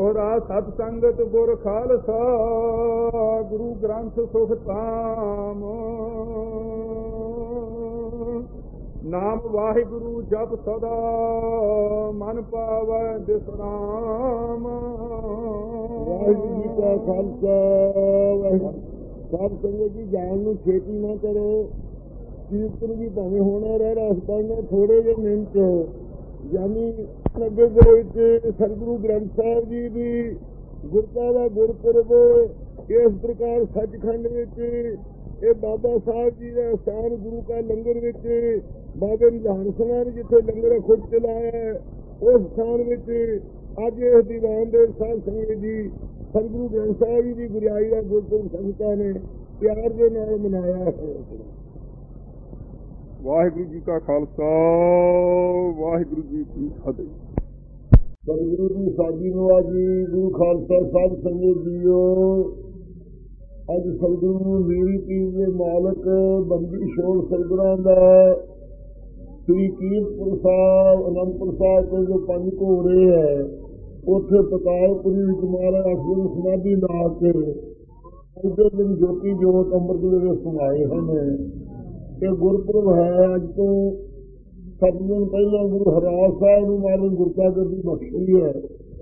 ਦੋਹਰਾ ਸਤ ਸੰਗਤ ਗੁਰ ਖਾਲਸਾ ਗੁਰੂ ਗ੍ਰੰਥ ਸੁਖ ਧਾਮ। ਨਾਮ ਵਾਹਿਗੁਰੂ ਜਪ ਸਦਾ ਮਨ ਪਾਵੈ ਬਿਸਰਾਮ। ਵਾਹਿਗੁਰੂ ਜੀ ਕਾ ਖਾਲਸਾ ਵਾਹਿਗੁਰੂ। ਸਾਧ ਸੰਗਤ ਜੀ, ਜਾਣ ਨੂੰ ਛੇਤੀ ਨਾ ਕਰੋ। ਕੀਰਤਨ ਵੀ ਭਾਵੇਂ ਹੋਣਾ ਰਹਿ ਰਸਤਾ ਥੋੜੇ ਜਿਹੇ ਮਿੰਟ, ਯਾਨੀ ਨੱਬੇ ਦੇ ਵਿੱਚ ਸਤਿਗੁਰੂ ਗ੍ਰੰਥ ਸਾਹਿਬ ਜੀ ਦੀ ਗੁਰਤਾ ਦਾ ਗੁਰਪੁਰਬ ਇਸ ਪ੍ਰਕਾਰ ਸੱਚਖੰਡ ਵਿੱਚ ਇਹ ਬਾਬਾ ਸਾਹਿਬ ਜੀ ਦਾ ਸਥਾਨ ਗੁਰੂ ਕਾ ਲੰਗਰ ਵਿੱਚ ਬਾਬੇ ਨਿਧਾਨ ਸਿੰਘਾਂ ਨੇ ਜਿੱਥੇ ਲੰਗਰ ਖੁਦ ਚਲਾਇਆ ਉਸ ਸਥਾਨ ਵਿੱਚ ਅੱਜ ਇਸ ਦੀਵਾਨ ਦੇ ਸਾਧ ਸੰਗਤ ਜੀ ਸਤਿਗੁਰੂ ਗ੍ਰੰਥ ਸਾਹਿਬ ਜੀ ਦੀ ਗੁਰਿਆਈ ਦਾ ਗੁਰਪੁਰਬ ਸੰਗਤਾਂ ਨੇ ਪਿਆਰ ਦੇ ਨਾਲ ਮਨਾਇਆ ਹੈ। ਵਾਹਿਗੁਰੂ ਜੀ ਕਾ ਖਾਲਸਾ ਵਾਹਿਗੁਰੂ ਜੀ ਕੀ ਫਤਿਹ। ਸਤਿਗੁਰੂ ਦੀ ਸਾਡੀ ਨਵਾਜੀ ਗੁਰੂ ਖਾਲਸਾ ਸਾਹਿਬ ਸੰਗਤ ਜੀਓ, ਅੱਜ ਸਤਿਗੁਰੂ ਮੇਰੀ ਪੀਰ ਦੇ ਮਾਲਕ ਬੰਦੀ ਛੋੜ ਸਤਿਗੁਰਾਂ ਦਾ ਸ੍ਰੀ ਕੀਰਤਪੁਰ ਸਾਹਿਬ ਅਨੰਦਪੁਰ ਸਾਹਿਬ ਤੋਂ ਜੋ 5 ਘੋੜੇ ਹੈ ਉੱਥੇ ਪਤਾਲਪੁਰੀ ਵਿੱਚ ਮਹਾਰਾਜ ਅਸ਼ਵਿਨ ਸਮਾਧੀ ਲਾ ਕੇ ਅਜੇ ਦਿਨ ਜੋਤੀ ਜੋਤ ਅੰਮ੍ਰਿਤ ਵੇਲੇ ਸਮਾਏ ਹਨ। ਇਹ ਗੁਰਪੁਰਬ ਹੈ। ਅੱਜ ਤੋਂ 7 ਦਿਨ ਪਹਿਲਾਂ ਗੁਰੂ ਹਰਿਰਾਜ ਸਾਹਿਬ ਨੂੰ ਮਹਾਰਾਜ ਗੁਰਤਾ ਗੱਦੀ ਬਖਸ਼ੀ ਹੈ।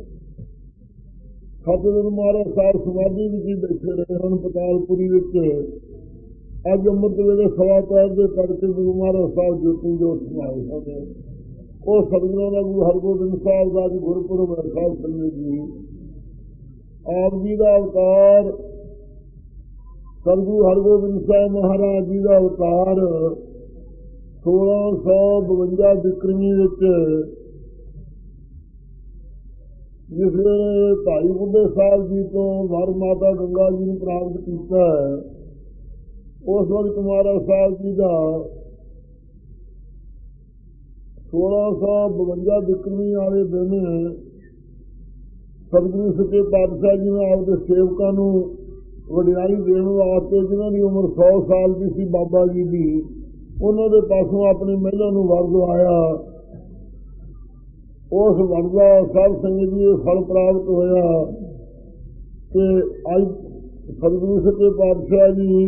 7 ਦਿਨ ਮਹਾਰਾਜ ਸਾਹਿਬ ਸਮਾਧੀ ਵਿੱਚ ਹੀ ਬੈਠੇ ਰਹੇ ਹਨ ਪਤਾਲਪੁਰੀ ਵਿੱਚ। ਅੱਜ ਅੰਮ੍ਰਿਤ ਵੇਲੇ ਸਵਾ ਪੈਰ ਦੇ ਕਰਕੇ ਗੁਰੂ ਮਹਾਰਾਜ ਸਾਹਿਬ ਜੋਤੀ ਜੋਤ ਸਮਾਏ ਹਨ। ਉਹ ਸਤਿਗੁਰਾਂ ਦਾ ਗੁਰੂ ਹਰਗੋਬਿੰਦ ਸਾਹਿਬ ਦਾ ਅੱਜ ਗੁਰਪੁਰਬ ਹੈ। ਸਾਹਿਬ ਸੰਗਤ ਜੀ, ਆਪ ਜੀ ਦਾ ਅਵਤਾਰ ਸਤਿਗੁਰੂ ਹਰਗੋਬਿੰਦ ਸਾਹਿਬ ਮਹਾਰਾਜ ਜੀ ਦਾ ਅਵਤਾਰ 1652 ਬਿਕਰਮੀ ਵਿੱਚ ਜਿਸ ਵੇਲੇ ਭਾਈ ਬੁੱਢੇ ਸਾਹਿਬ ਜੀ ਤੋਂ ਵਰ ਮਾਤਾ ਗੰਗਾ ਜੀ ਨੂੰ ਪ੍ਰਾਪਤ ਕੀਤਾ ਹੈ, ਉਸ ਵਕਤ ਮਹਾਰਾਜ ਸਾਹਿਬ ਜੀ ਦਾ 1652 ਬਿਕਰਮੀ ਵਾਲੇ ਦਿਨ ਸਤਿਗੁਰੂ ਸੱਚੇ ਪਾਤਸ਼ਾਹ ਜੀ ਨੇ ਆਪਦੇ ਸੇਵਕਾਂ ਨੂੰ ਵਡਿਆਈ ਦੇਣ ਵਾਸਤੇ, ਜਿਨ੍ਹਾਂ ਦੀ ਉਮਰ 100 ਸਾਲ ਦੀ ਸੀ ਬਾਬਾ ਜੀ ਦੀ, ਉਹਨਾਂ ਦੇ ਪਾਸੋਂ ਆਪਣੀ ਮਹਿਲਾ ਨੂੰ ਵਰ ਦਵਾਇਆ। ਉਸ ਵਰ ਦਾ ਸਾਧ ਸੰਗਤ ਜੀ ਫਲ ਪ੍ਰਾਪਤ ਹੋਇਆ ਕਿ ਅੱਜ ਸਤਿਗੁਰੂ ਸੱਚੇ ਪਾਤਸ਼ਾਹ ਜੀ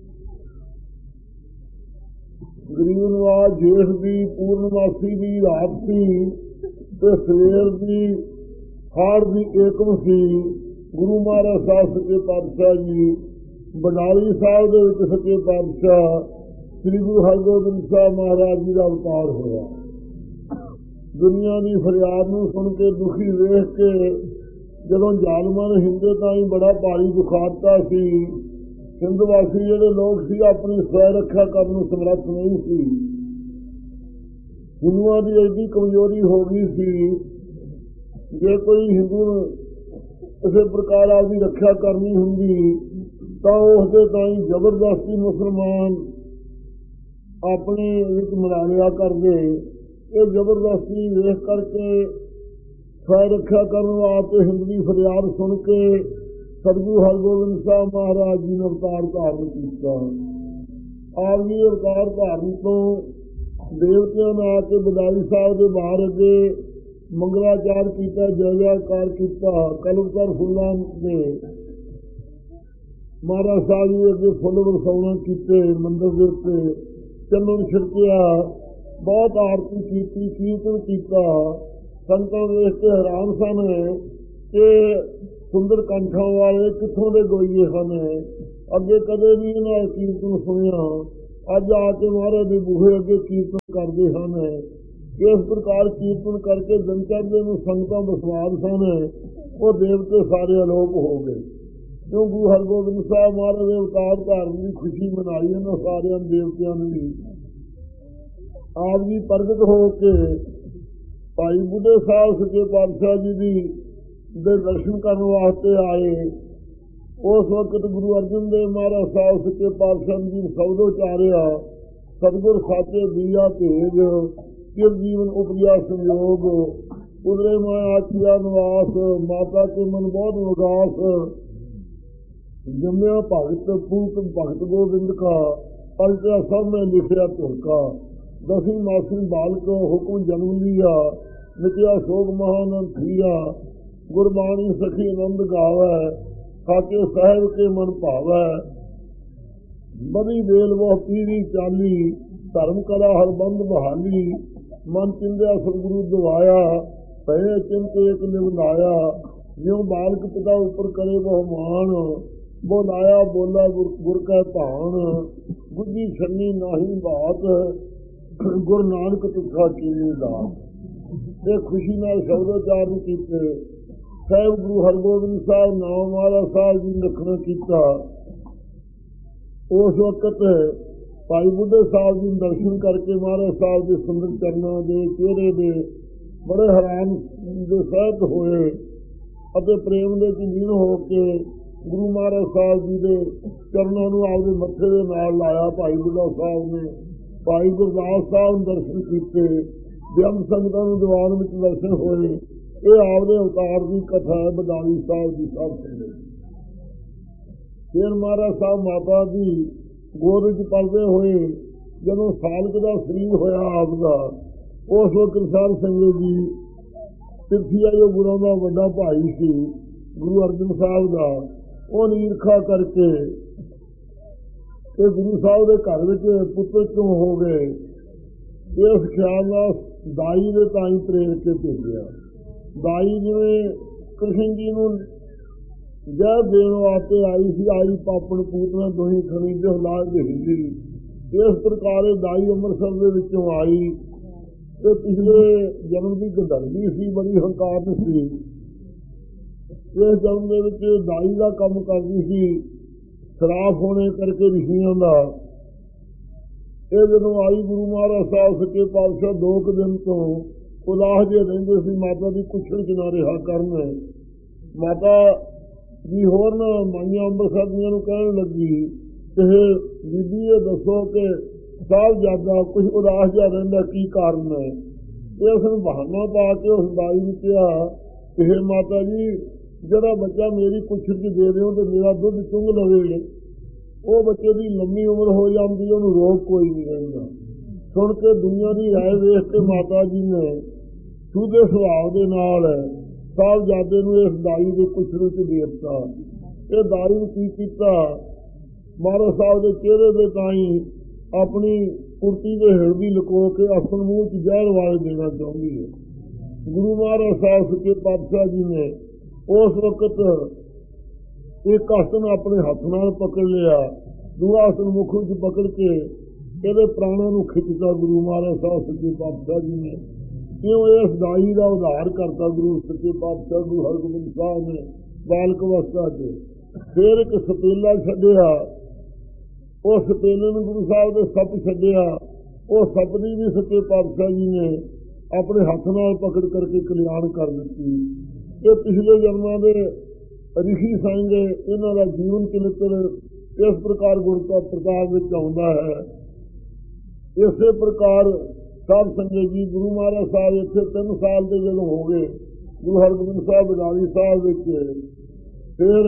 ਗਰੀਬ ਨਵਾਜ਼ ਜੇਠ ਦੀ ਪੂਰਨਮਾਸੀ ਦੀ ਰਾਤ ਸੀ ਤੇ ਸਵੇਰ ਦੀ ਹਾੜ ਦੀ ਏਕਮ ਸੀ। ਗੁਰੂ ਮਹਾਰਾਜ ਸਾਹਿਬ ਸੱਚੇ ਪਾਤਸ਼ਾਹ ਜੀ ਬਨਾਲੀ ਸਾਹਿਬ ਦੇ ਵਿੱਚ ਸੱਚੇ ਪਾਤਸ਼ਾਹ ਸ੍ਰੀ ਗੁਰੂ ਹਰਗੋਬਿੰਦ ਸਾਹਿਬ ਮਹਾਰਾਜ ਜੀ ਦਾ ਅਵਤਾਰ ਹੋਇਆ। ਦੁਨੀਆ ਦੀ ਫਰਿਆਦ ਨੂੰ ਸੁਣ ਕੇ ਦੁਖੀ ਵੇਖ ਕੇ ਜਦੋਂ ਜ਼ਾਲਮਾਂ ਨੇ ਹਿੰਦੇ ਤਾਈਂ ਬੜਾ ਭਾਰੀ ਦੁਖਾਤਾ ਸੀ, ਹਿੰਦ ਵਾਸੀ ਜਿਹੜੇ ਲੋਕ ਸੀ ਆਪਣੀ ਸਵੈ ਰੱਖਿਆ ਕਰਨ ਨੂੰ ਸਮਰੱਥ ਨਹੀਂ ਸੀ। ਹਿੰਦੂਆਂ ਦੀ ਐਡੀ ਕਮਜ਼ੋਰੀ ਹੋ ਗਈ ਸੀ, ਜੇ ਕੋਈ ਹਿੰਦੂ ਕਿਸੇ ਪ੍ਰਕਾਰ ਆਪਦੀ ਰੱਖਿਆ ਕਰਨੀ ਹੁੰਦੀ ਤਾਂ ਉਸਦੇ ਤਾਈਂ ਜ਼ਬਰਦਸਤੀ ਮੁਸਲਮਾਨ ਆਪਣੇ ਵਿੱਚ ਮਿਲਾ ਲਿਆ ਕਰਦੇ। ਇਹ ਜ਼ਬਰਦਸਤੀ ਵੇਖ ਕਰਕੇ ਸਵੈ ਰੱਖਿਆ ਕਰਨ ਵਾਸਤੇ ਹਿੰਦ ਦੀ ਫਰਿਆਦ ਸੁਣ ਕੇ ਸਤਿਗੁਰੂ ਹਰਗੋਬਿੰਦ ਸਾਹਿਬ ਮਹਾਰਾਜ ਜੀ ਨੇ ਅਵਤਾਰ ਧਾਰਨ ਕੀਤਾ। ਆਪ ਜੀ ਅਵਤਾਰ ਧਾਰਨ ਤੋਂ ਦੇਵਤਿਆਂ ਨੇ ਆ ਕੇ ਬਦਾਈ ਸਾਹਿਬ ਦੇ ਬਾਹਰ ਅੱਗੇ ਮੰਗਲਾਚਾਰ ਕੀਤਾ, ਜੈ ਜੈਕਾਰ ਕੀਤਾ। ਕਲਮਕਾਰ ਫੁੱਲਾਂ ਨੇ ਮਹਾਰਾਜ ਸਾਹਿਬ ਜੀ ਅੱਗੇ ਫੁੱਲ ਵਰਸਾਉਣਾ ਕੀਤੇ, ਮੰਦਰ ਦੇ ਉੱਤੇ ਚੰਨਣ ਛਿੜਕਿਆ, ਬਹੁਤ ਆਰਤੀ ਕੀਤੀ, ਕੀਰਤਨ ਕੀਤਾ। ਸੰਤਾਂ ਵੇਖ ਕੇ ਹੈਰਾਨ ਸਨ ਕਿ ਸੁੰਦਰ ਕੰਠਾਂ ਵਾਲੇ ਕਿੱਥੋਂ ਦੇ ਗੋਈਏ ਹਨ, ਅੱਗੇ ਕਦੇ ਨਹੀਂ ਇਹਨਾਂ ਕੀਰਤਨ ਸੁਣਿਆ, ਅੱਜ ਆ ਕੇ ਮਹਾਰਾਜ ਦੇ ਬੂਹੇ ਅੱਗੇ ਕੀਰਤਨ ਕਰਦੇ ਹਨ। ਇਸ ਪ੍ਰਕਾਰ ਕੀਰਤਨ ਕਰਕੇ ਦਿਨ ਚੜ੍ਹਦੇ ਨੂੰ ਸੰਗਤਾਂ ਵਿਸ਼ਵਾਸ ਸਨ, ਉਹ ਦੇਵਤੇ ਸਾਰੇ ਅਲੋਪ ਹੋ ਗਏ। ਕਿਉਂ ਗੁਰੂ ਹਰਗੋਬਿੰਦ ਸਾਹਿਬ ਮਹਾਰਾਜ ਦੇ ਅਵਤਾਰ ਧਾਰਨ ਦੀ ਖੁਸ਼ੀ ਮਨਾਈ ਇਹਨਾਂ ਸਾਰਿਆਂ ਦੇਵਤਿਆਂ ਨੂੰ ਵੀ। ਆਪ ਜੀ ਪ੍ਰਗਟ ਹੋ ਕੇ ਭਾਈ ਬੁੱਢੇ ਸਾਹਿਬ ਸੱਚੇ ਪਾਤਸ਼ਾਹ ਜੀ ਦੇ ਦਰਸ਼ਨ ਕਰਨ ਵਾਸਤੇ ਆਏ। ਉਸ ਵਕਤ ਗੁਰੂ ਅਰਜਨ ਦੇਵ ਮਹਾਰਾਜ ਸਾਹਿਬ ਸੱਚੇ ਪਾਤਸ਼ਾਹ ਜੀ ਸਬਦੋ ਚਾਰਿਆ, ਸਤਿਗੁਰ ਸਾਚੇ ਦੀਆ ਭੇਜ, ਚਿਰ ਜੀਵਨ ਉਪਜਿਆ ਸੰਯੋਗ, ਉਦਰੇ ਮੈਂ ਆਖਿਆ ਨਿਵਾਸ, ਮਾਤਾ ਕੇ ਮਨ ਬਹੁਤ ਉਦਾਸ, ਜੰਮਿਆ ਭਗਤ ਪੂਤ ਭਗਤ ਗੋਬਿੰਦ ਕਾ, ਪਲਟਿਆ ਸਭ ਮੈਂ ਲਿਖਿਆ ਧੁਰਕਾ, ਦਸੀ ਮਾਸੀ ਬਾਲਕ ਹੁਕਮ ਜਨਮ ਲਿਆ, ਮਿਟਿਆ ਸੋਗ ਮਹਾਨੰਦ ਥੀਆ, ਗੁਰਬਾਣੀ ਸਖੀ ਆਨੰਦ ਗਾਵੈ, ਸਾਚੇ ਸਾਹਿਬ ਕੇ ਮਨ ਭਾਵੈ। ਬੜੀ ਵੇਲ ਬਹੁ ਪੀਰੀ ਚਾਲੀ, ਧਰਮ ਕਲਾ ਹਰ ਬੰਦ ਬਹਾਲੀ। ਮਨ ਚਿੰਦਿਆ ਸਤਿਗੁਰੂ ਦਵਾਇਆ, ਪਏ ਚਿੰਤ ਏਕ ਨਿਵਨਾਇਆ। ਜਿਉ ਬਾਲਕ ਪਿਤਾ ਉੱਪਰ ਕਰੇ ਬਹੁ ਮਾਣ, ਬੋਲਾਇਆ ਬੋਲਾ ਗੁਰ ਕੈ ਭਾਣ। ਬੁੱਝੀ ਛੰਨੀ ਨਾਹੀ ਬਾਤ, ਗੁਰੂ ਨਾਨਕ ਤੁਖਾ ਕੀਨੀ ਦਾਤ। ਇਹ ਖੁਸ਼ੀ ਨਾਲ ਸ਼ਬਦੋਚਾਰਨ ਕੀਤੇ। ਸਾਹਿਬ ਗੁਰੂ ਹਰਗੋਬਿੰਦ ਸਾਹਿਬ ਨਾਮ ਮਹਾਰਾਜ ਸਾਹਿਬ ਜੀ ਰੱਖਣਾ ਕੀਤਾ। ਉਸ ਵਕਤ ਭਾਈ ਬੁੱਢੇ ਸਾਹਿਬ ਜੀ ਦਰਸ਼ਨ ਕਰਕੇ ਮਹਾਰਾਜ ਸਾਹਿਬ ਦੇ ਸੁੰਦਰ ਚਰਨਾਂ ਦੇ ਚਿਹਰੇ ਦੇ ਬੜੇ ਹੈਰਾਨ ਦੇ ਸਹਿਤ ਹੋਏ ਅਤੇ ਪ੍ਰੇਮ ਦੇ ਲੀਨ ਹੋ ਕੇ ਗੁਰੂ ਮਹਾਰਾਜ ਸਾਹਿਬ ਜੀ ਦੇ ਚਰਨਾਂ ਨੂੰ ਆਪਦੇ ਮੱਥੇ ਦੇ ਨਾਲ ਲਾਇਆ। ਭਾਈ ਬੁੱਢਾ ਸਾਹਿਬ ਨੇ ਭਾਈ ਗੁਰਦਾਸ ਸਾਹਿਬ ਨੂੰ ਦਰਸ਼ਨ ਕੀਤੇ। ਬਿਆਨ ਸੰਗਤਾਂ ਨੂੰ ਦੀਵਾਨ ਵਿੱਚ ਦਰਸ਼ਨ ਹੋਏ। ਇਹ ਆਪਦੇ ਅਵਤਾਰ ਦੀ ਕਥਾ ਹੈ। ਬਦਾਲੀ ਸਾਹਿਬ ਦੀ ਸਭ ਸੁਣੇ। ਫਿਰ ਮਹਾਰਾਜ ਸਾਹਿਬ ਮਾਤਾ ਦੀ ਗੋਦ ਵਿੱਚ ਪਲਦੇ ਹੋਏ ਜਦੋਂ ਸਾਲਕ ਦਾ ਸਰੀਰ ਹੋਇਆ ਆਪਦਾ, ਉਸ ਵਕਤ ਸਾਧ ਸੰਗਤ ਜੀ ਤਿਰਥੀਆ ਜੋ ਗੁਰਾਂ ਦਾ ਵੱਡਾ ਭਾਈ ਸੀ ਗੁਰੂ ਅਰਜਨ ਸਾਹਿਬ ਦਾ, ਉਹ ਈਰਖਾ ਕਰਕੇ ਤੇ ਗੁਰੂ ਸਾਹਿਬ ਦੇ ਘਰ ਵਿੱਚ ਪੁੱਤਰ ਕਿਉਂ ਹੋ ਗਏ, ਇਸ ਖਿਆਲ ਨਾਲ ਦਾਈ ਦੇ ਤਾਈਂ ਪ੍ਰੇਰ ਕੇ ਭੇਜਿਆ। ਦਾਈ ਜਿਵੇਂ ਕ੍ਰਿਸ਼ਨ ਜੀ ਨੂੰ ਜਹ ਦੇਣ ਵਾਸਤੇ ਆਈ ਸੀ, ਆਈ ਪਾਪਣ ਪੂਤਨਾ ਦੋਹੀ ਖਣੀ ਦੇ ਹਲਾਜ ਦੇ ਹਿੰਦੀ, ਇਸ ਪ੍ਰਕਾਰ ਦਾਈ ਅੰਮ੍ਰਿਤਸਰ ਦੇ ਵਿੱਚੋਂ ਆਈ ਤੇ ਪਿਛਲੇ ਜਨਮ ਦੀ ਗੰਧਰਵੀ ਸੀ, ਬੜੀ ਹੰਕਾਰ ਸੀ। ਇਸ ਜਨਮ ਦੇ ਵਿੱਚ ਦਾਈ ਦਾ ਕੰਮ ਕਰਦੀ ਸੀ, ਸ਼ਰਾਫ ਹੋਣੇ ਕਰਕੇ ਰਿਸ਼ੀਆਂ ਦਾ। ਇਹ ਜਦੋਂ ਆਈ ਗੁਰੂ ਮਹਾਰਾਜ ਸਾਹਿਬ ਸੱਚੇ ਪਾਤਸ਼ਾਹ 2 ਦਿਨ ਤੋਂ ਉਦਾਸ ਜਿਹੇ ਰਹਿੰਦੇ ਸੀ, ਮਾਤਾ ਦੀ ਕੁਛੜ ਚ ਨਾ ਰਿਹਾ ਕਰਨ। ਮਾਤਾ ਜੀ ਹੋਰ ਨਾ ਮਾਈਆਂ ਅੰਮ੍ਰਿਤਸਰ ਦੀਆਂ ਨੂੰ ਕਹਿਣ ਲੱਗੀ ਕਿ ਬੀਬੀ ਇਹ ਦੱਸੋ ਕਿ ਸਾਹਿਬਜ਼ਾਦਾ ਕੁਝ ਉਦਾਸ ਜਿਹਾ ਰਹਿੰਦਾ, ਕੀ ਕਾਰਨ ਹੈ? ਤੇ ਉਸ ਨੂੰ ਬਹਾਨਾ ਪਾ ਕੇ ਉਸ ਦਾਈ ਨੂੰ ਕਿਹਾ ਕਿ ਮਾਤਾ ਜੀ ਜਿਹੜਾ ਬੱਚਾ ਮੇਰੀ ਕੁਛੜ ਚ ਦੇ ਦਿਓ ਤੇ ਮੇਰਾ ਦੁੱਧ ਚੁੰਘ ਲਵੇ, ਉਹ ਬੱਚੇ ਦੀ ਲੰਮੀ ਉਮਰ ਹੋ ਜਾਂਦੀ, ਉਹਨੂੰ ਰੋਗ ਕੋਈ ਨਹੀਂ ਰਹਿੰਦਾ। ਸੁਣ ਕੇ ਦੁਨੀਆ ਦੀ ਰਾਏ ਵੇਖ ਕੇ ਮਾਤਾ ਜੀ ਨੇ ਸੁਧੇ ਸੁਭਾਅ ਦੇ ਨਾਲ ਸਾਹਿਬਜ਼ਾਦੇ ਨੂੰ ਇਸ ਦਾਈ ਦੇ ਕੁਛੜ ਚ ਦੇ ਦਿੱਤਾ। ਇਹ ਦਾਈ ਨੂੰ ਕੀ ਕੀਤਾ, ਮਹਾਰਾਜ ਸਾਹਿਬ ਦੇ ਚਿਹਰੇ ਦੇ ਤਾਈਂ ਆਪਣੀ ਕੁਰਤੀ ਦੇ ਹਿਰਦੀ ਲੁਕੋ ਕੇ ਅਸਲ ਮੂੰਹ ਚ ਜ਼ਹਿਰ ਵਾਲੇ ਦੇਣਾ ਚਾਹੁੰਦੀ ਹੈ। ਗੁਰੂ ਮਹਾਰਾਜ ਸਾਹਿਬ ਸੱਚੇ ਪਾਤਸ਼ਾਹ ਜੀ ਨੇ ਉਸ ਵਕਤ ਇੱਕ ਆਸਨ ਆਪਣੇ ਹੱਥ ਨਾਲ ਪਕੜ ਲਿਆ, ਦੂਆ ਆਸਨ ਮੁੱਖ ਵਿੱਚ ਪਕੜ ਕੇ ਇਹਦੇ ਪ੍ਰਾਣਾਂ ਨੂੰ ਖਿੱਚਦਾ ਗੁਰੂ ਮਹਾਰਾਜ ਸਾਹਿਬ ਸੱਚੇ ਪਾਤਸ਼ਾਹ ਜੀ ਨੇ। ਕਿਉਂ ਇਸ ਦਾਈ ਦਾ ਉਧਾਰ ਕਰਤਾ ਗੁਰੂ ਸੱਚੇ ਪਾਤਸ਼ਾਹ ਗੁਰੂ ਹਰਗੋਬਿੰਦ ਸਾਹਿਬ ਨੇ ਬਾਲਕ ਅਵਸਥਾ ਚ। ਫਿਰ ਇੱਕ ਸਪੇਲਾ ਛੱਡਿਆ, ਉਹ ਸਪੇਲੇ ਨੂੰ ਗੁਰੂ ਸਾਹਿਬ ਦੇ ਸੱਪ ਛੱਡਿਆ, ਉਹ ਸੱਪ ਦੀ ਵੀ ਸੱਚੇ ਪਾਤਸ਼ਾਹ ਜੀ ਨੇ ਆਪਣੇ ਹੱਥ ਨਾਲ ਪਕੜ ਕਰਕੇ ਕਲਿਆਣ ਕਰ ਦਿੱਤੀ। ਇਹ ਪਿਛਲੇ ਜਨਮਾਂ ਦੇ ਰਿਸ਼ੀ ਸੰਗ ਇਹਨਾਂ ਦਾ ਜੀਵਨ ਚਰਿੱਤਰ ਇਸ ਪ੍ਰਕਾਰ ਗੁਰਤਾ ਪ੍ਰਕਾਰ ਵਿੱਚ ਆਉਂਦਾ ਹੈ। ਇਸੇ ਪ੍ਰਕਾਰ ਸਾਧ ਸੰਗਤ ਜੀ ਗੁਰੂ ਮਹਾਰਾਜ ਸਾਹਿਬ ਇੱਥੇ 3 ਸਾਲ ਦੇ ਜਦੋਂ ਹੋ ਗਏ ਗੁਰੂ ਹਰਗੋਬਿੰਦ ਸਾਹਿਬ ਬਦਾਲੀ ਸਾਹਿਬ ਵਿੱਚ, ਫਿਰ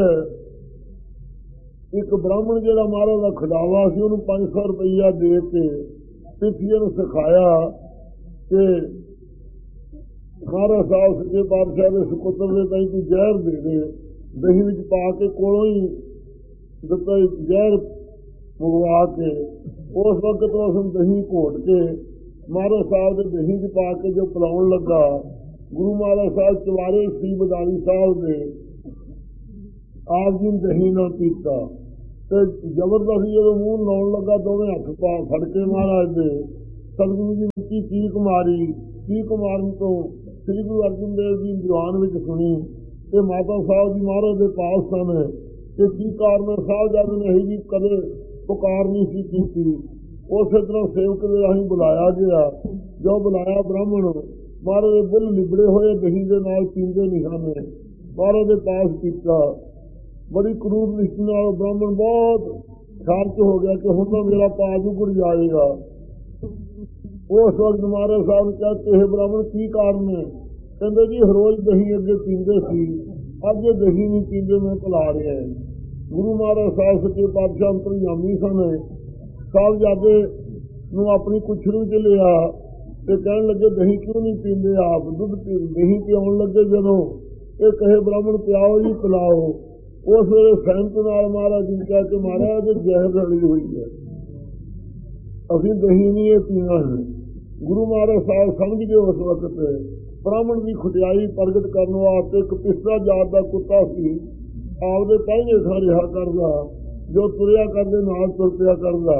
ਇੱਕ ਬ੍ਰਾਹਮਣ ਜਿਹੜਾ ਮਹਾਰਾਜ ਦਾ ਖਡਾਵਾ ਸੀ ਉਹਨੂੰ 500 ਰੁਪਈਆ ਦੇ ਕੇ ਤਿਥੀਆਂ ਨੂੰ ਸਿਖਾਇਆ ਕਿ ਮਹਾਰਾਜ ਸਾਹਿਬ ਸੱਚੇ ਪਾਤਸ਼ਾਹ ਦੇ ਸੁਪੁੱਤਰ ਦੇ ਤਾਈਂ ਕੋਈ ਜ਼ਹਿਰ ਦੇ ਦੇ, ਦਹੀਂ ਵਿੱਚ ਪਾ ਕੇ ਕੋਲੋਂ ਹੀ ਦਿੱਤਾ ਜ਼ਹਿਰ ਮੰਗਵਾ ਕੇ। ਉਸ ਵਕਤ ਉਸਨੂੰ ਦਹੀਂ ਘੋਟ ਕੇ ਮਹਾਰਾਜ ਸਾਹਿਬ ਦੇ ਦਹੀਂ ਚ ਪਾ ਕੇ ਜੋ ਪਿਲਾਉਣ ਲੱਗਾ, ਗੁਰੂ ਮਹਾਰਾਜ ਸਾਹਿਬ ਚਵਾਰੇ ਸੀ ਬਦਾਲੀ ਸਾਹਿਬ ਦੇ, ਆਪ ਜੀ ਦਹੀਂ ਨਾ ਪੀਤਾ ਤੇ ਜ਼ਬਰਦਸਤੀ ਜਦੋਂ ਮੂੰਹ ਲਾਉਣ ਲੱਗਾ ਦੋਵੇਂ ਹੱਥ ਪਾ ਫੜ ਕੇ ਮਹਾਰਾਜ ਦੇ ਸਤਿਗੁਰੂ ਜੀ ਉੱਚੀ ਚੀਕ ਮਾਰੀ। ਚੀਕ ਮਾਰਨ ਤੋਂ ਸ੍ਰੀ ਗੁਰੂ ਅਰਜਨ ਦੇਵ ਜੀ ਦੀਵਾਨ ਵਿੱਚ ਸੁਣੀ ਤੇ ਮਾਤਾ ਸਾਹਿਬ ਜੀ ਮਹਾਰਾਜ ਦੇ ਪਾਸ ਸਨ ਤੇ ਕੀ ਕਾਰਨ ਸਾਹਿਬਜ਼ਾਦੇ ਨੇ ਇਹੀ ਜੀ ਕਦੇ ਪੁਕਾਰ ਨਹੀਂ ਸੀ ਕੀਤੀ। ਉਸੇ ਤਰ੍ਹਾਂ ਸੇਵਕ ਦੇ ਰਾਹੀਂ ਬੁਲਾਇਆ ਗਿਆ। ਜੋ ਬੁਲਾਇਆ ਬ੍ਰਾਹਮਣ ਮਹਾਰਾਜ ਦੇ ਬੁੱਲ ਲਿਬੜੇ ਹੋਏ ਦਹੀਂ ਦੇ ਨਾਲ ਪੀਂਦੇ ਨਹੀਂ ਹਨ, ਮਹਾਰਾਜ ਦੇ ਪਾਸ ਕੀਤਾ। ਬੜੀ ਕਰੂਰ ਨਿਸ਼ਠਾ ਨਾਲ ਬ੍ਰਾਹਮਣ ਬਹੁਤ ਖਰਚ ਹੋ ਗਿਆ ਕਿ ਹੁਣ ਤਾਂ ਮੇਰਾ ਪਾਸ ਉਗੜ ਜਾਏਗਾ। ਉਸ ਵਕਤ ਮਹਾਰਾਜ ਸਾਹਿਬ ਨੇ ਕਿਹਾ ਕਿ ਇਹ ਬ੍ਰਾਹਮਣ ਕੀ ਕਾਰਨ ਹੈ? ਕਹਿੰਦੇ ਜੀ ਰੋਜ਼ ਦਹੀਂ ਅੱਗੇ ਪੀਂਦੇ ਸੀ, ਅੱਜ ਇਹ ਦਹੀਂ ਨਹੀਂ ਪੀਂਦੇ, ਮੈਂ ਭੁਲਾ ਰਿਹਾ। ਗੁਰੂ ਮਹਾਰਾਜ ਸਾਹਿਬ ਸੱਚੇ ਪਾਤਸ਼ਾਹ ਅੰਤਰਜਾਮੀ ਸਨ। ਸਾਹਿਬਜ਼ਾਦੇ ਨੂੰ ਆਪਣੀ ਕੁਛੜੀ ਚ ਲਿਆ ਤੇ ਕਹਿਣ ਲੱਗੇ ਦਹੀਂ ਕਿਉਂ ਨਹੀਂ ਪੀਂਦੇ ਆਪ? ਦੁੱਧ ਦਹੀਂ ਪਿਆਉਣ ਲੱਗੇ ਜਦੋਂ ਇਹ ਕਹੇ ਬ੍ਰਾਹਮਣ ਪਿਆਓ ਜੀ ਪਿਲਾਓ। ਉਸ ਵੇਲੇ ਸਹਿਮਤ ਨਾਲ ਮਹਾਰਾਜ ਜੀ ਕਹਿ ਕੇ ਮਾਰਿਆ ਤੇ ਜ਼ਹਿਰ ਰਲੀ ਹੋਈ ਹੈ, ਅਸੀਂ ਦਹੀਂ ਨਹੀਂ ਇਹ ਪੀਣਾ ਹੈ। ਗੁਰੂ ਮਹਾਰਾਜ ਸਾਹਿਬ ਸਮਝ ਗਏ ਉਸ ਵਕਤ ਬ੍ਰਾਹਮਣ ਦੀ ਖੁਟਿਆਈ ਪ੍ਰਗਟ ਕਰਨ ਵਾਸਤੇ ਇੱਕ ਪਿਸਰਾ ਜਾਤ ਦਾ ਕੁੱਤਾ ਸੀ, ਆਪਦੇ ਪਹਿਲੇ ਥਾਂ ਰਿਹਾ ਕਰਦਾ, ਜੋ ਤੁਰਿਆ ਕਰਦੇ ਨਾਲ ਤੁਰ ਪਿਆ ਕਰਦਾ।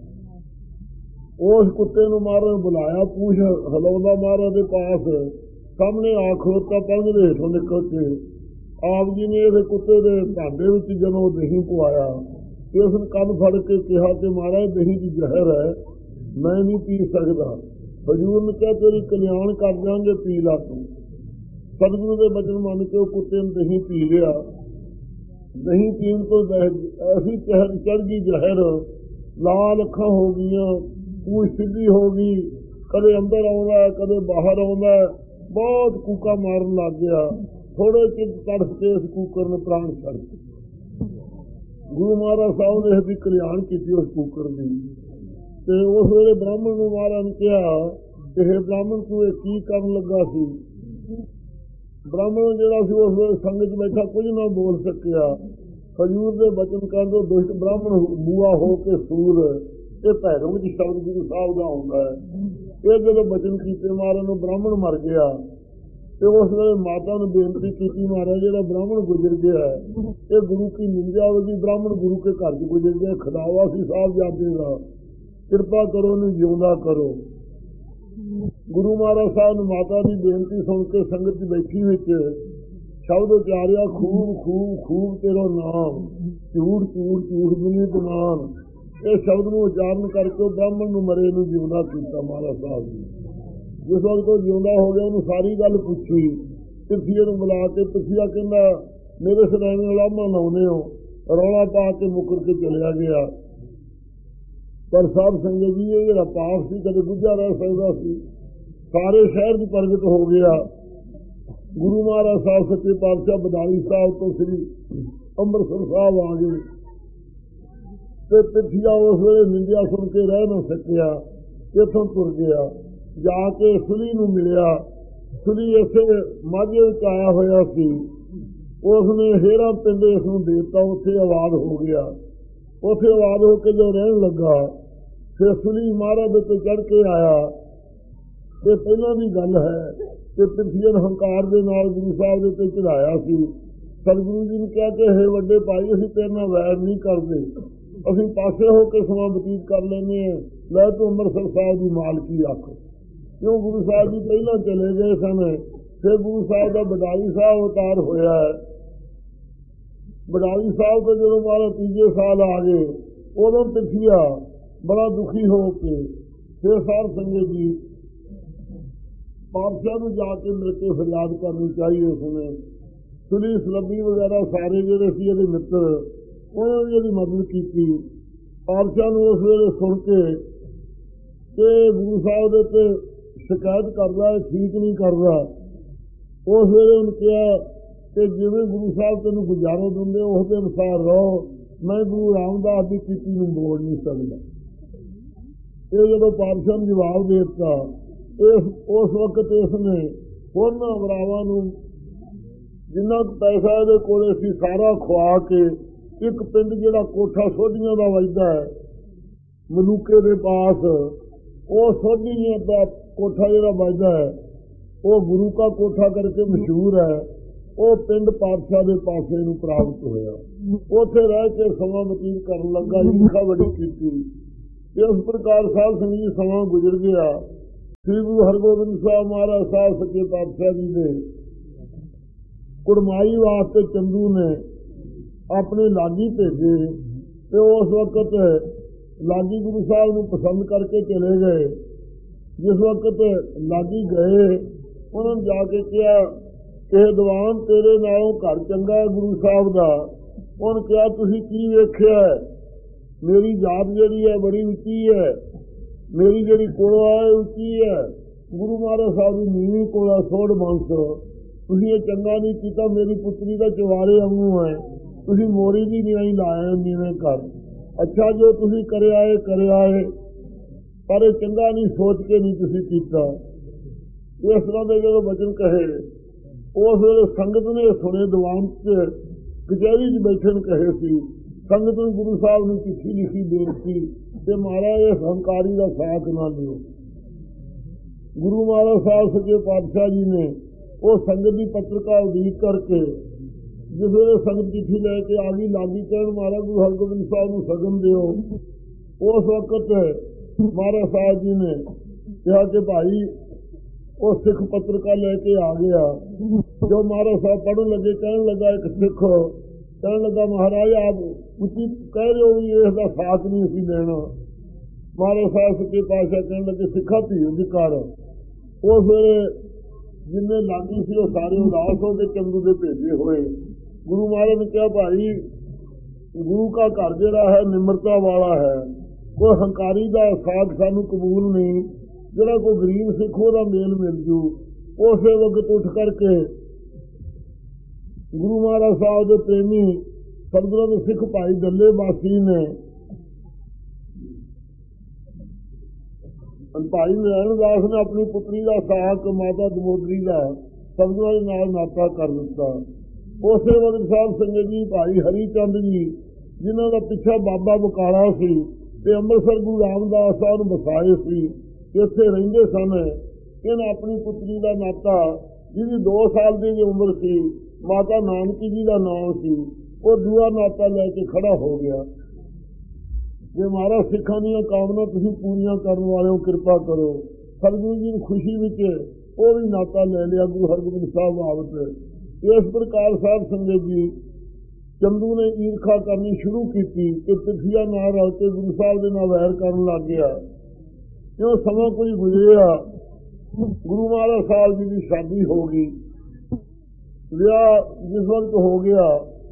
ਉਸ ਕੁੱਤੇ ਨੂੰ ਮਹਾਰਾਜ ਬੁਲਾਇਆ, ਪੂਛ ਹਿਲਾਉਂਦਾ ਮਹਾਰਾਜ ਦੇ ਪਾਸ, ਸਾਹਮਣੇ ਆ ਖਲੋਤਾ ਪੰਜ ਦੇ ਹੇਠੋਂ ਨਿਕਲ ਕੇ। ਆਪ ਜੀ ਨੇ ਇਹਦੇ ਕੁੱਤੇ ਦੇ ਭਾਂਡੇ ਵਿੱਚ ਜਦੋਂ ਦਹੀਂ ਪਵਾਇਆ ਤੇ ਉਸ ਨੂੰ ਕੰਨ ਫੜ ਕੇ ਕਿਹਾ ਕਿ ਮਹਾਰਾਜ ਦਹੀਂ ਦੀ ਜ਼ਹਿਰ ਹੈ, ਮੈਂ ਨਹੀਂ ਪੀ ਸਕਦਾ। ਹਜ਼ੂਰ ਨੇ ਕਿਹਾ ਤੇਰੀ ਕਲਿਆਣ ਕਰ ਦਿਆਂਗੇ, ਪੀ ਲਾ ਤੂੰ। ਸਤਿਗੁਰੂ ਦੇ ਬਚਨ ਮੰਨ ਕੇ ਉਹ ਕੁੱਤੇ ਨੇ ਦਹੀਂ ਪੀ ਲਿਆ। ਦਹੀਂ ਪੀਣ ਤੋਂ ਐਸੀ ਚੜ ਗਈ ਜ਼ਹਿਰ, ਲਾਲ ਅੱਖਾਂ ਹੋ ਗਈਆਂ, ਪੂਛ ਸਿੱਧੀ ਹੋ ਗਈ, ਕਦੇ ਅੰਦਰ ਆਉਂਦਾ ਕਦੇ ਬਾਹਰ ਆਉਂਦਾ, ਬਹੁਤ ਕੂਕਾ ਮਾਰਨ ਲੱਗ ਗਿਆ। ਥੋੜੇ ਚਿਰ ਤੜਫ ਕੇ ਇਸ ਕੂਕਰ ਨੇ ਪ੍ਰਾਣ ਛੱਡ ਦਿੱਤੇ। ਗੁਰੂ ਮਹਾਰਾਜ ਸਾਹਿਬ ਨੇ ਇਸਦੀ ਕਲਿਆਣ ਕੀਤੀ ਉਸ ਕੂਕਰ ਦੀ। ਤੇ ਉਸ ਵੇਲੇ ਬ੍ਰਾਹਮਣ ਨੂੰ ਮਹਾਰਾਜ ਨੇ ਕਿਹਾ ਕਿ ਇਹ ਬ੍ਰਾਹਮਣ ਤੂੰ ਇਹ ਕੀ ਕਰਨ ਲੱਗਾ ਸੀ। ਬ੍ਰਾਹਮਣ ਜਿਹੜਾ ਸੀ ਉਸ ਵੇਲੇ ਸੰਗਤ 'ਚ ਬੈਠਾ ਕੁਝ ਨਾ ਬੋਲ ਸਕਿਆ। ਹਜ਼ੂਰ ਦੇ ਬਚਨ ਕਰਦੇ ਦੁਸ਼ਟ ਬ੍ਰਾਹਮਣ ਬੂਆ ਹੋ ਕੇ ਸੂਰ, ਇਹ ਭੈਰੋਂ ਵਿੱਚ ਸ਼ਬਦ ਗੁਰੂ ਸਾਹਿਬ ਦਾ ਆਉਂਦਾ ਹੈ। ਇਹ ਜਦੋਂ ਬਚਨ ਕੀਤੇ ਮਹਾਰਾਜ ਨੂੰ ਬ੍ਰਾਹਮਣ ਮਰ ਗਿਆ ਤੇ ਉਸ ਵੇਲੇ ਮਾਤਾ ਨੂੰ ਬੇਨਤੀ ਕੀਤੀ, ਮਹਾਰਾਜ ਜਿਹੜਾ ਬ੍ਰਾਹਮਣ ਗੁਜ਼ਰ ਗਿਆ ਇਹ ਗੁਰੂ ਕੀ ਨਿੰਦਿਆ ਹੋਵੇਗੀ, ਬ੍ਰਾਹਮਣ ਗੁਰੂ ਕੇ ਘਰ 'ਚ ਗੁਜ਼ਰ ਗਿਆ, ਖਦਾਵਾ ਸੀ ਸਾਹਿਬ ਜਾਦੇਗਾ, ਕਿਰਪਾ ਕਰੋ ਨੂੰ ਜਿਉਂਦਾ ਕਰੋ। ਗੁਰੂ ਮਹਾਰਾਜ ਸਾਹਿਬ ਨੂੰ ਮਾਤਾ ਦੀ ਬੇਨਤੀ ਸੁਣ ਕੇ ਸੰਗਤ 'ਚ ਬੈਠੀ ਵਿੱਚ ਸ਼ਬਦ ਉਚਾਰਿਆ, ਖੂਬ ਖੂਬ ਖੂਬ ਤੇਰਾ ਨਾਮ, ਝੂਠ ਝੂਠ ਝੂਠ ਬੁਨੀ ਗੁਮਾਨ। ਇਹ ਸ਼ਬਦ ਨੂੰ ਉਚਾਰਨ ਕਰਕੇ ਬ੍ਰਾਹਮਣ ਨੂੰ ਮਰੇ ਨੂੰ ਜਿਉਂਦਾ ਕੀਤਾ ਮਹਾਰਾਜ ਸਾਹਿਬ ਜੀ। ਜਿਸ ਵਕਤ ਉਹ ਜਿਉਂਦਾ ਹੋ ਗਿਆ ਉਹਨੂੰ ਸਾਰੀ ਗੱਲ ਪੁੱਛੀ, ਤਿਰਥੀਏ ਨੂੰ ਬੁਲਾ ਕੇ। ਤਿਰਥੀਆ ਕਹਿੰਦਾ ਮੇਰੇ ਸਦਾਵੇਂ ਉਲਾਮਾ ਲਾਉਂਦੇ ਹੋ, ਰੌਲਾ ਪਾ ਕੇ ਮੁੱਕਰ ਕੇ ਚਲਿਆ ਗਿਆ। ਪਰ ਸਾਧ ਸੰਗਤ ਜੀ ਇਹ ਜਿਹੜਾ ਪਾਪ ਸੀ ਕਦੇ ਗੁੱਝਾ ਰਹਿ ਸਕਦਾ ਸੀ, ਸਾਰੇ ਸ਼ਹਿਰ 'ਚ ਪ੍ਰਗਟ ਹੋ ਗਿਆ। ਗੁਰੂ ਮਹਾਰਾਜ ਸਾਹਿਬ ਸੱਚੇ ਪਾਤਸ਼ਾਹ ਬਦਾਲੀ ਸਾਹਿਬ ਤੋਂ ਸ੍ਰੀ ਅੰਮ੍ਰਿਤਸਰ ਸਾਹਿਬ ਆ ਗਏ ਤੇ ਤਿਰਥੀਆ ਉਸ ਵੇਲੇ ਨਿੰਦਿਆ ਸੁਣ ਕੇ ਰਹਿ ਨਾ ਸਕਿਆ, ਇੱਥੋਂ ਤੁਰ ਗਿਆ, ਜਾ ਕੇ ਸੁਲੀ ਨੂੰ ਮਿਲਿਆ। ਸੁਲੀ ਇਸੇ ਮਾਝੇ ਵਿੱਚ ਆਇਆ ਹੋਇਆ ਸੀ, ਉਸ ਨੇ ਹੇਰਾ ਪਿੰਡ ਇਸ ਨੂੰ ਦੇ ਦਿੱਤਾ, ਉੱਥੇ ਆਬਾਦ ਹੋ ਗਿਆ। ਉੱਥੇ ਆਬਾਦ ਹੋ ਕੇ ਜੋ ਰਹਿਣ ਲੱਗਾ, ਫਿਰ ਸੁਲੀ ਮਹਾਰਾਜ ਦੇ ਉੱਤੇ ਚੜ੍ਹ ਕੇ ਆਇਆ। ਇਹ ਪਹਿਲਾਂ ਦੀ ਗੱਲ ਹੈ ਕਿ ਤਿਰਥੀਏ ਨੇ ਹੰਕਾਰ ਦੇ ਨਾਲ ਗੁਰੂ ਸਾਹਿਬ ਦੇ ਉੱਤੇ ਚੜਾਇਆ ਸੀ। ਸਤਿਗੁਰੂ ਜੀ ਨੇ ਕਿਹਾ ਕਿ ਹੇ ਵੱਡੇ ਭਾਈ, ਅਸੀਂ ਤੇਰੇ ਨਾਲ ਵੈਰ ਨਹੀਂ ਕਰਦੇ, ਅਸੀਂ ਪਾਸੇ ਹੋ ਕੇ ਸਮਾਂ ਬਤੀਤ ਕਰ ਲੈਂਦੇ ਹਾਂ, ਲੈ ਤੂੰ ਅੰਮ੍ਰਿਤਸਰ ਸਾਹਿਬ ਦੀ ਮਾਲਕੀ ਰੱਖ। ਕਿਉਂ ਗੁਰੂ ਸਾਹਿਬ ਜੀ ਪਹਿਲਾਂ ਚਲੇ ਗਏ ਸਨ, ਫਿਰ ਗੁਰੂ ਸਾਹਿਬ ਦਾ ਬਡਾਲੀ ਸਾਹਿਬ ਅਵਤਾਰ ਹੋਇਆ ਹੈ। ਬਡਾਲੀ ਸਾਹਿਬ ਤੋਂ ਜਦੋਂ ਮਹਾਰਾਜ ਤੀਜੇ ਸਾਲ ਆ ਗਏ, ਉਦੋਂ ਤਿਰਥੀਆ ਬੜਾ ਦੁਖੀ ਹੋ ਕੇ ਫਿਰ ਸਾਧ ਸੰਗਤ ਜੀ ਪਾਤਸ਼ਾਹ ਨੂੰ ਜਾ ਕੇ ਮਿਲ ਕੇ ਫਰਿਆਦ ਕਰਨੀ ਚਾਹੀਏ। ਉਸਨੇ ਸੁਲੀ ਸਲੱਬੀ ਵਗੈਰਾ ਸਾਰੇ ਜਿਹੜੇ ਸੀ ਇਹਦੇ ਮਿੱਤਰ, ਉਹਨਾਂ ਨੇ ਇਹਦੀ ਮਦਦ ਕੀਤੀ। ਪਾਤਸ਼ਾਹ ਨੂੰ ਉਸ ਵੇਲੇ ਸੁਣ ਕੇ ਕਿ ਗੁਰੂ ਸਾਹਿਬ ਦੇ ਉੱਤੇ ਸ਼ਿਕਾਇਤ ਕਰਦਾ ਹੈ, ਠੀਕ ਨਹੀਂ ਕਰਦਾ। ਉਸ ਵੇਲੇ ਉਹਨੇ ਕਿਹਾ ਕਿ ਜਿਵੇਂ ਗੁਰੂ ਸਾਹਿਬ ਤੈਨੂੰ ਗੁਜ਼ਾਰਾ ਦਿੰਦੇ ਉਸ ਦੇ ਅਨੁਸਾਰ ਰਹੋ, ਮੈਂ ਗੁਰੂ ਰਾਮਦਾਸ ਦੀ ਕੀਤੀ ਨੂੰ ਮੋੜ ਨਹੀਂ ਸਕਦਾ। ਇਹ ਜਦੋਂ ਪਾਤਸ਼ਾਹ ਨੂੰ ਜਵਾਬ ਦੇ ਦਿੱਤਾ, ਉਸ ਵਕਤ ਇਸਨੇ ਹੋਰਨਾਂ ਵਰਾਵਾਂ ਨੂੰ ਜਿੰਨਾ ਕੁ ਪੈਸਾ ਇਹਦੇ ਕੋਲੇ ਸੀ ਸਾਰਾ ਖਵਾ ਕੇ ਇੱਕ ਪਿੰਡ ਜਿਹੜਾ ਕੋਠਾ ਸੋਧੀਆਂ ਦਾ ਵੱਜਦਾ ਹੈ ਮਲੂਕੇ ਦੇ ਪਾਸ, ਉਹ ਸੋਧੀਆਂ ਦਾ ਕੋਠਾ ਜਿਹੜਾ ਵੱਜਦਾ ਹੈ ਉਹ ਗੁਰੂ ਕਾ ਕੋਠਾ ਕਰਕੇ ਮਸ਼ਹੂਰ ਹੈ। ਉਹ ਪਿੰਡ ਪਾਤਸ਼ਾਹ ਦੇ ਪਾਸੇ ਨੂੰ ਪ੍ਰਾਪਤ ਹੋਇਆ। ਉੱਥੇ ਰਹਿ ਕੇ ਸਮਾਂ ਬਤੀਤ ਕਰਨ ਲੱਗਾ, ਲਿਖਾ ਬੜੀ ਕੀਤੀ। ਇਸ ਪ੍ਰਕਾਰ ਸਾਧ ਸੰਗਤ ਜੀ ਸਮਾਂ ਗੁਜ਼ਰ ਗਿਆ। ਸ੍ਰੀ ਗੁਰੂ ਹਰਗੋਬਿੰਦ ਸਾਹਿਬ ਮਹਾਰਾਜ ਸਾਹਿਬ ਸੱਚੇ ਪਾਤਸ਼ਾਹ ਜੀ ਨੇ ਕੁੜਮਾਈ ਵਾਸਤੇ ਚੰਦੂ ਨੇ ਆਪਣੇ ਲਾਗੀ ਭੇਜੇ ਤੇ ਉਸ ਵਕਤ ਲਾਗੀ ਗੁਰੂ ਸਾਹਿਬ ਨੂੰ ਪਸੰਦ ਕਰਕੇ ਚਲੇ ਗਏ। ਜਿਸ ਵਕਤ ਲਾਗੀ ਗਏ, ਉਹਨਾਂ ਨੇ ਜਾ ਕੇ ਕਿਹਾ ਕਿ ਦੀਵਾਨ ਤੇਰੇ ਨਾਲੋਂ ਘਰ ਚੰਗਾ ਹੈ ਗੁਰੂ ਸਾਹਿਬ ਦਾ। ਉਹਨੇ ਕਿਹਾ ਤੁਸੀਂ ਕੀ ਵੇਖਿਆ? ਮੇਰੀ ਜਾਤ ਜਿਹੜੀ ਹੈ ਬੜੀ ਉੱਚੀ ਹੈ, ਮੇਰੀ ਜਿਹੜੀ ਕੋਲਾ ਹੈ ਉੱਚੀ ਹੈ। ਗੁਰੂ ਮਹਾਰਾਜ ਸਾਹਿਬ ਦੀ ਨੀਵੀਂ ਕੋਲਾ ਸੋੜ ਬੰਸ, ਤੁਸੀਂ ਇਹ ਚੰਗਾ ਨਹੀਂ ਕੀਤਾ। ਮੇਰੀ ਪੁੱਤਰੀ ਦਾ ਚਵਾਰੇ ਵਾਂਗੂ ਹੈ, ਤੁਸੀਂ ਮੋਰੀ ਦੀ ਨਹੀਂ ਲਾਇਆ ਨੀਵੇਂ ਕਰ। ਅੱਛਾ ਜੋ ਤੁਸੀਂ ਕਰਿਆ ਹੈ ਪਰ ਇਹ ਚੰਗਾ ਨਹੀਂ, ਸੋਚ ਕੇ ਨਹੀਂ ਤੁਸੀਂ ਕੀਤਾ। ਇਸ ਤਰ੍ਹਾਂ ਦੇ ਜਦੋਂ ਬਚਨ ਕਹੇ ਉਸ ਵੇਲੇ ਸੰਗਤ ਨੇ ਸੁਣੇ, ਦੀਵਾਨ 'ਚ ਕਚਹਿਰੀ 'ਚ ਬੈਠੇ ਨੂੰ ਕਹੇ ਸੀ। ਸੰਗਤ ਨੂੰ ਗੁਰੂ ਸਾਹਿਬ ਨੂੰ ਚਿੱਠੀ ਲਿਖੀ ਬੇਨਤੀ ਤੇ ਮਹਾਰਾਜ ਇਸ ਹੰਕਾਰੀ ਦਾ ਸਾਥ ਨਾ ਲਿਓ। ਗੁਰੂ ਮਹਾਰਾਜ ਸਾਹਿਬ ਸੱਚੇ ਪਾਤਸ਼ਾਹ ਜੀ ਨੇ ਉਹ ਸੰਗਤ ਦੀ ਪੱਤਰਕਾਰ ਉਡੀਕ ਕਰਕੇ ਜਿਸ ਵੇਲੇ ਸੰਗਤ ਚਿੱਠੀ ਲੈ ਕੇ ਆ ਗਈ, ਲਾਗੀ ਕਹਿਣ ਮਹਾਰਾਜ ਗੁਰੂ ਹਰਗੋਬਿੰਦ ਸਾਹਿਬ ਨੂੰ ਸ਼ਗਨ ਦਿਓ। ਉਸ ਵਕਤ ਮਹਾਰਾਜ ਸਾਹਿਬ ਜੀ ਨੇ ਕਿਹਾ ਕਿ ਭਾਈ ਉਹ ਸਿੱਖ ਪੱਤਰਕਾਰ ਲੈ ਕੇ ਆ ਗਿਆ। ਜੋ ਮਹਾਰਾਜ ਸਾਹਿਬ ਪੜ੍ਹਨ ਲੱਗੇ, ਕਹਿਣ ਲੱਗਾ ਇੱਕ ਸਿੱਖ ਕਹਿਣ ਲੱਗਾ ਮਹਾਰਾਜ ਆਪ ਉੱਚੀ ਕਹਿ ਰਹੇ ਹੋ ਵੀ ਇਸ ਦਾ ਸਾਥ ਨਹੀਂ ਅਸੀਂ ਲੈਣਾ। ਮਹਾਰਾਜ ਸਾਹਿਬ ਸੱਚੇ ਪਾਤਸ਼ਾਹ ਕਹਿਣ ਲੱਗੇ ਸਿੱਖਾ ਧੀਰ ਦੀ ਕਰ। ਉਸ ਵੇਲੇ ਜਿੰਨੇ ਲਾਗੀ ਸੀ ਉਹ ਸਾਰੇ ਉਦਾਸ ਹੋ ਕੇ ਚੰਦੂ ਦੇ ਭੇਜੇ ਹੋਏ। ਗੁਰੂ ਮਹਾਰਾਜ ਨੇ ਕਿਹਾ ਭਾਈ ਗੁਰੂ ਕਾ ਘਰ ਜਿਹੜਾ ਹੈ ਨਿਮਰਤਾ ਵਾਲਾ ਹੈ, ਕੋਈ ਹੰਕਾਰੀ ਦਾ ਸਾਥ ਸਾਨੂੰ ਕਬੂਲ ਨਹੀਂ। ਜਿਹੜਾ ਕੋਈ ਗਰੀਬ ਸਿੱਖ ਉਹਦਾ ਮੇਲ ਮਿਲ ਜੂ। ਉਸੇ ਵਕਤ ਉੱਠ ਕਰਕੇ ਗੁਰੂ ਮਹਾਰਾਜ ਸਾਹਿਬ ਦੇ ਪ੍ਰੇਮੀ ਸਤਿਗੁਰਾਂ ਦੇ ਸਿੱਖ ਭਾਈ ਦੱਲੇ ਬਾਸੀ ਨੇ ਭਾਈ ਨਰੈਣ ਦਾਸ ਨੇ ਆਪਣੀ ਪੁੱਤਰੀ ਦਾ ਸਾਕ ਮਾਤਾ ਦਮੋਦਰੀ ਦਾ ਸਤਿਗੁਰਾਂ ਦੇ ਨਾਲ ਨਾਤਾ ਕਰ ਦਿੱਤਾ। ਉਸੇ ਵਕਤ ਸਾਹਿਬ ਸੰਗਤ ਜੀ ਭਾਈ ਹਰੀ ਚੰਦ ਜੀ ਜਿਨ੍ਹਾਂ ਦਾ ਪਿੱਛਾ ਬਾਬਾ ਬਕਾਲਾ ਸੀ ਤੇ ਅੰਮ੍ਰਿਤਸਰ ਗੁਰੂ ਰਾਮਦਾਸ ਸਾਹਿਬ ਨੂੰ ਵਸਾਏ ਸੀ, ਇੱਥੇ ਰਹਿੰਦੇ ਸਨ। ਇਹਨਾਂ ਆਪਣੀ ਪੁੱਤਰੀ ਦਾ ਨਾਤਾ ਜਿਹਦੀ 2 ਸਾਲ ਦੀ ਉਮਰ ਸੀ, ਮਾਤਾ ਨਾਨਕੀ ਜੀ ਦਾ ਨਾਮ ਸੀ, ਉਹ ਦੂਆ ਨਾਤਾ ਲੈ ਕੇ ਖੜਾ ਹੋ ਗਿਆ। ਜੇ ਮਹਾਰਾਜ ਸਿੱਖਾਂ ਦੀਆਂ ਕਾਮਨਾ ਤੁਸੀਂ ਪੂਰੀਆਂ ਕਰਨ ਵਾਲਿਓ ਕਿਰਪਾ ਕਰੋ। ਸਤਿਗੁਰੂ ਜੀ ਦੀ ਖੁਸ਼ੀ ਵਿੱਚ ਉਹ ਵੀ ਨਾਤਾ ਲੈ ਲਿਆ ਗੁਰੂ ਹਰਗੋਬਿੰਦ ਸਾਹਿਬ ਬਾਬਤ। ਇਸ ਪ੍ਰਕਾਰ ਸਾਹਿਬ ਸੰਗਤ ਜੀ ਚੰਦੂ ਨੇ ਈਰਖਾ ਕਰਨੀ ਸ਼ੁਰੂ ਕੀਤੀ ਕਿ ਪਿੱਠੀਆ ਨਾਲ ਰਲ ਕੇ ਗੁਰੂ ਸਾਹਿਬ ਦੇ ਨਾਲ ਵੈਰ ਕਰਨ ਲੱਗ ਗਿਆ। ਜਦੋਂ ਸਮਾਂ ਕੋਈ ਗੁਜ਼ਰਿਆ, ਗੁਰੂ ਮਹਾਰਾਜ ਸਾਹਿਬ ਜੀ ਦੀ ਸ਼ਾਦੀ ਹੋ ਗਈ। ਵਿਆਹ ਜਿਸ ਵਕਤ ਹੋ ਗਿਆ,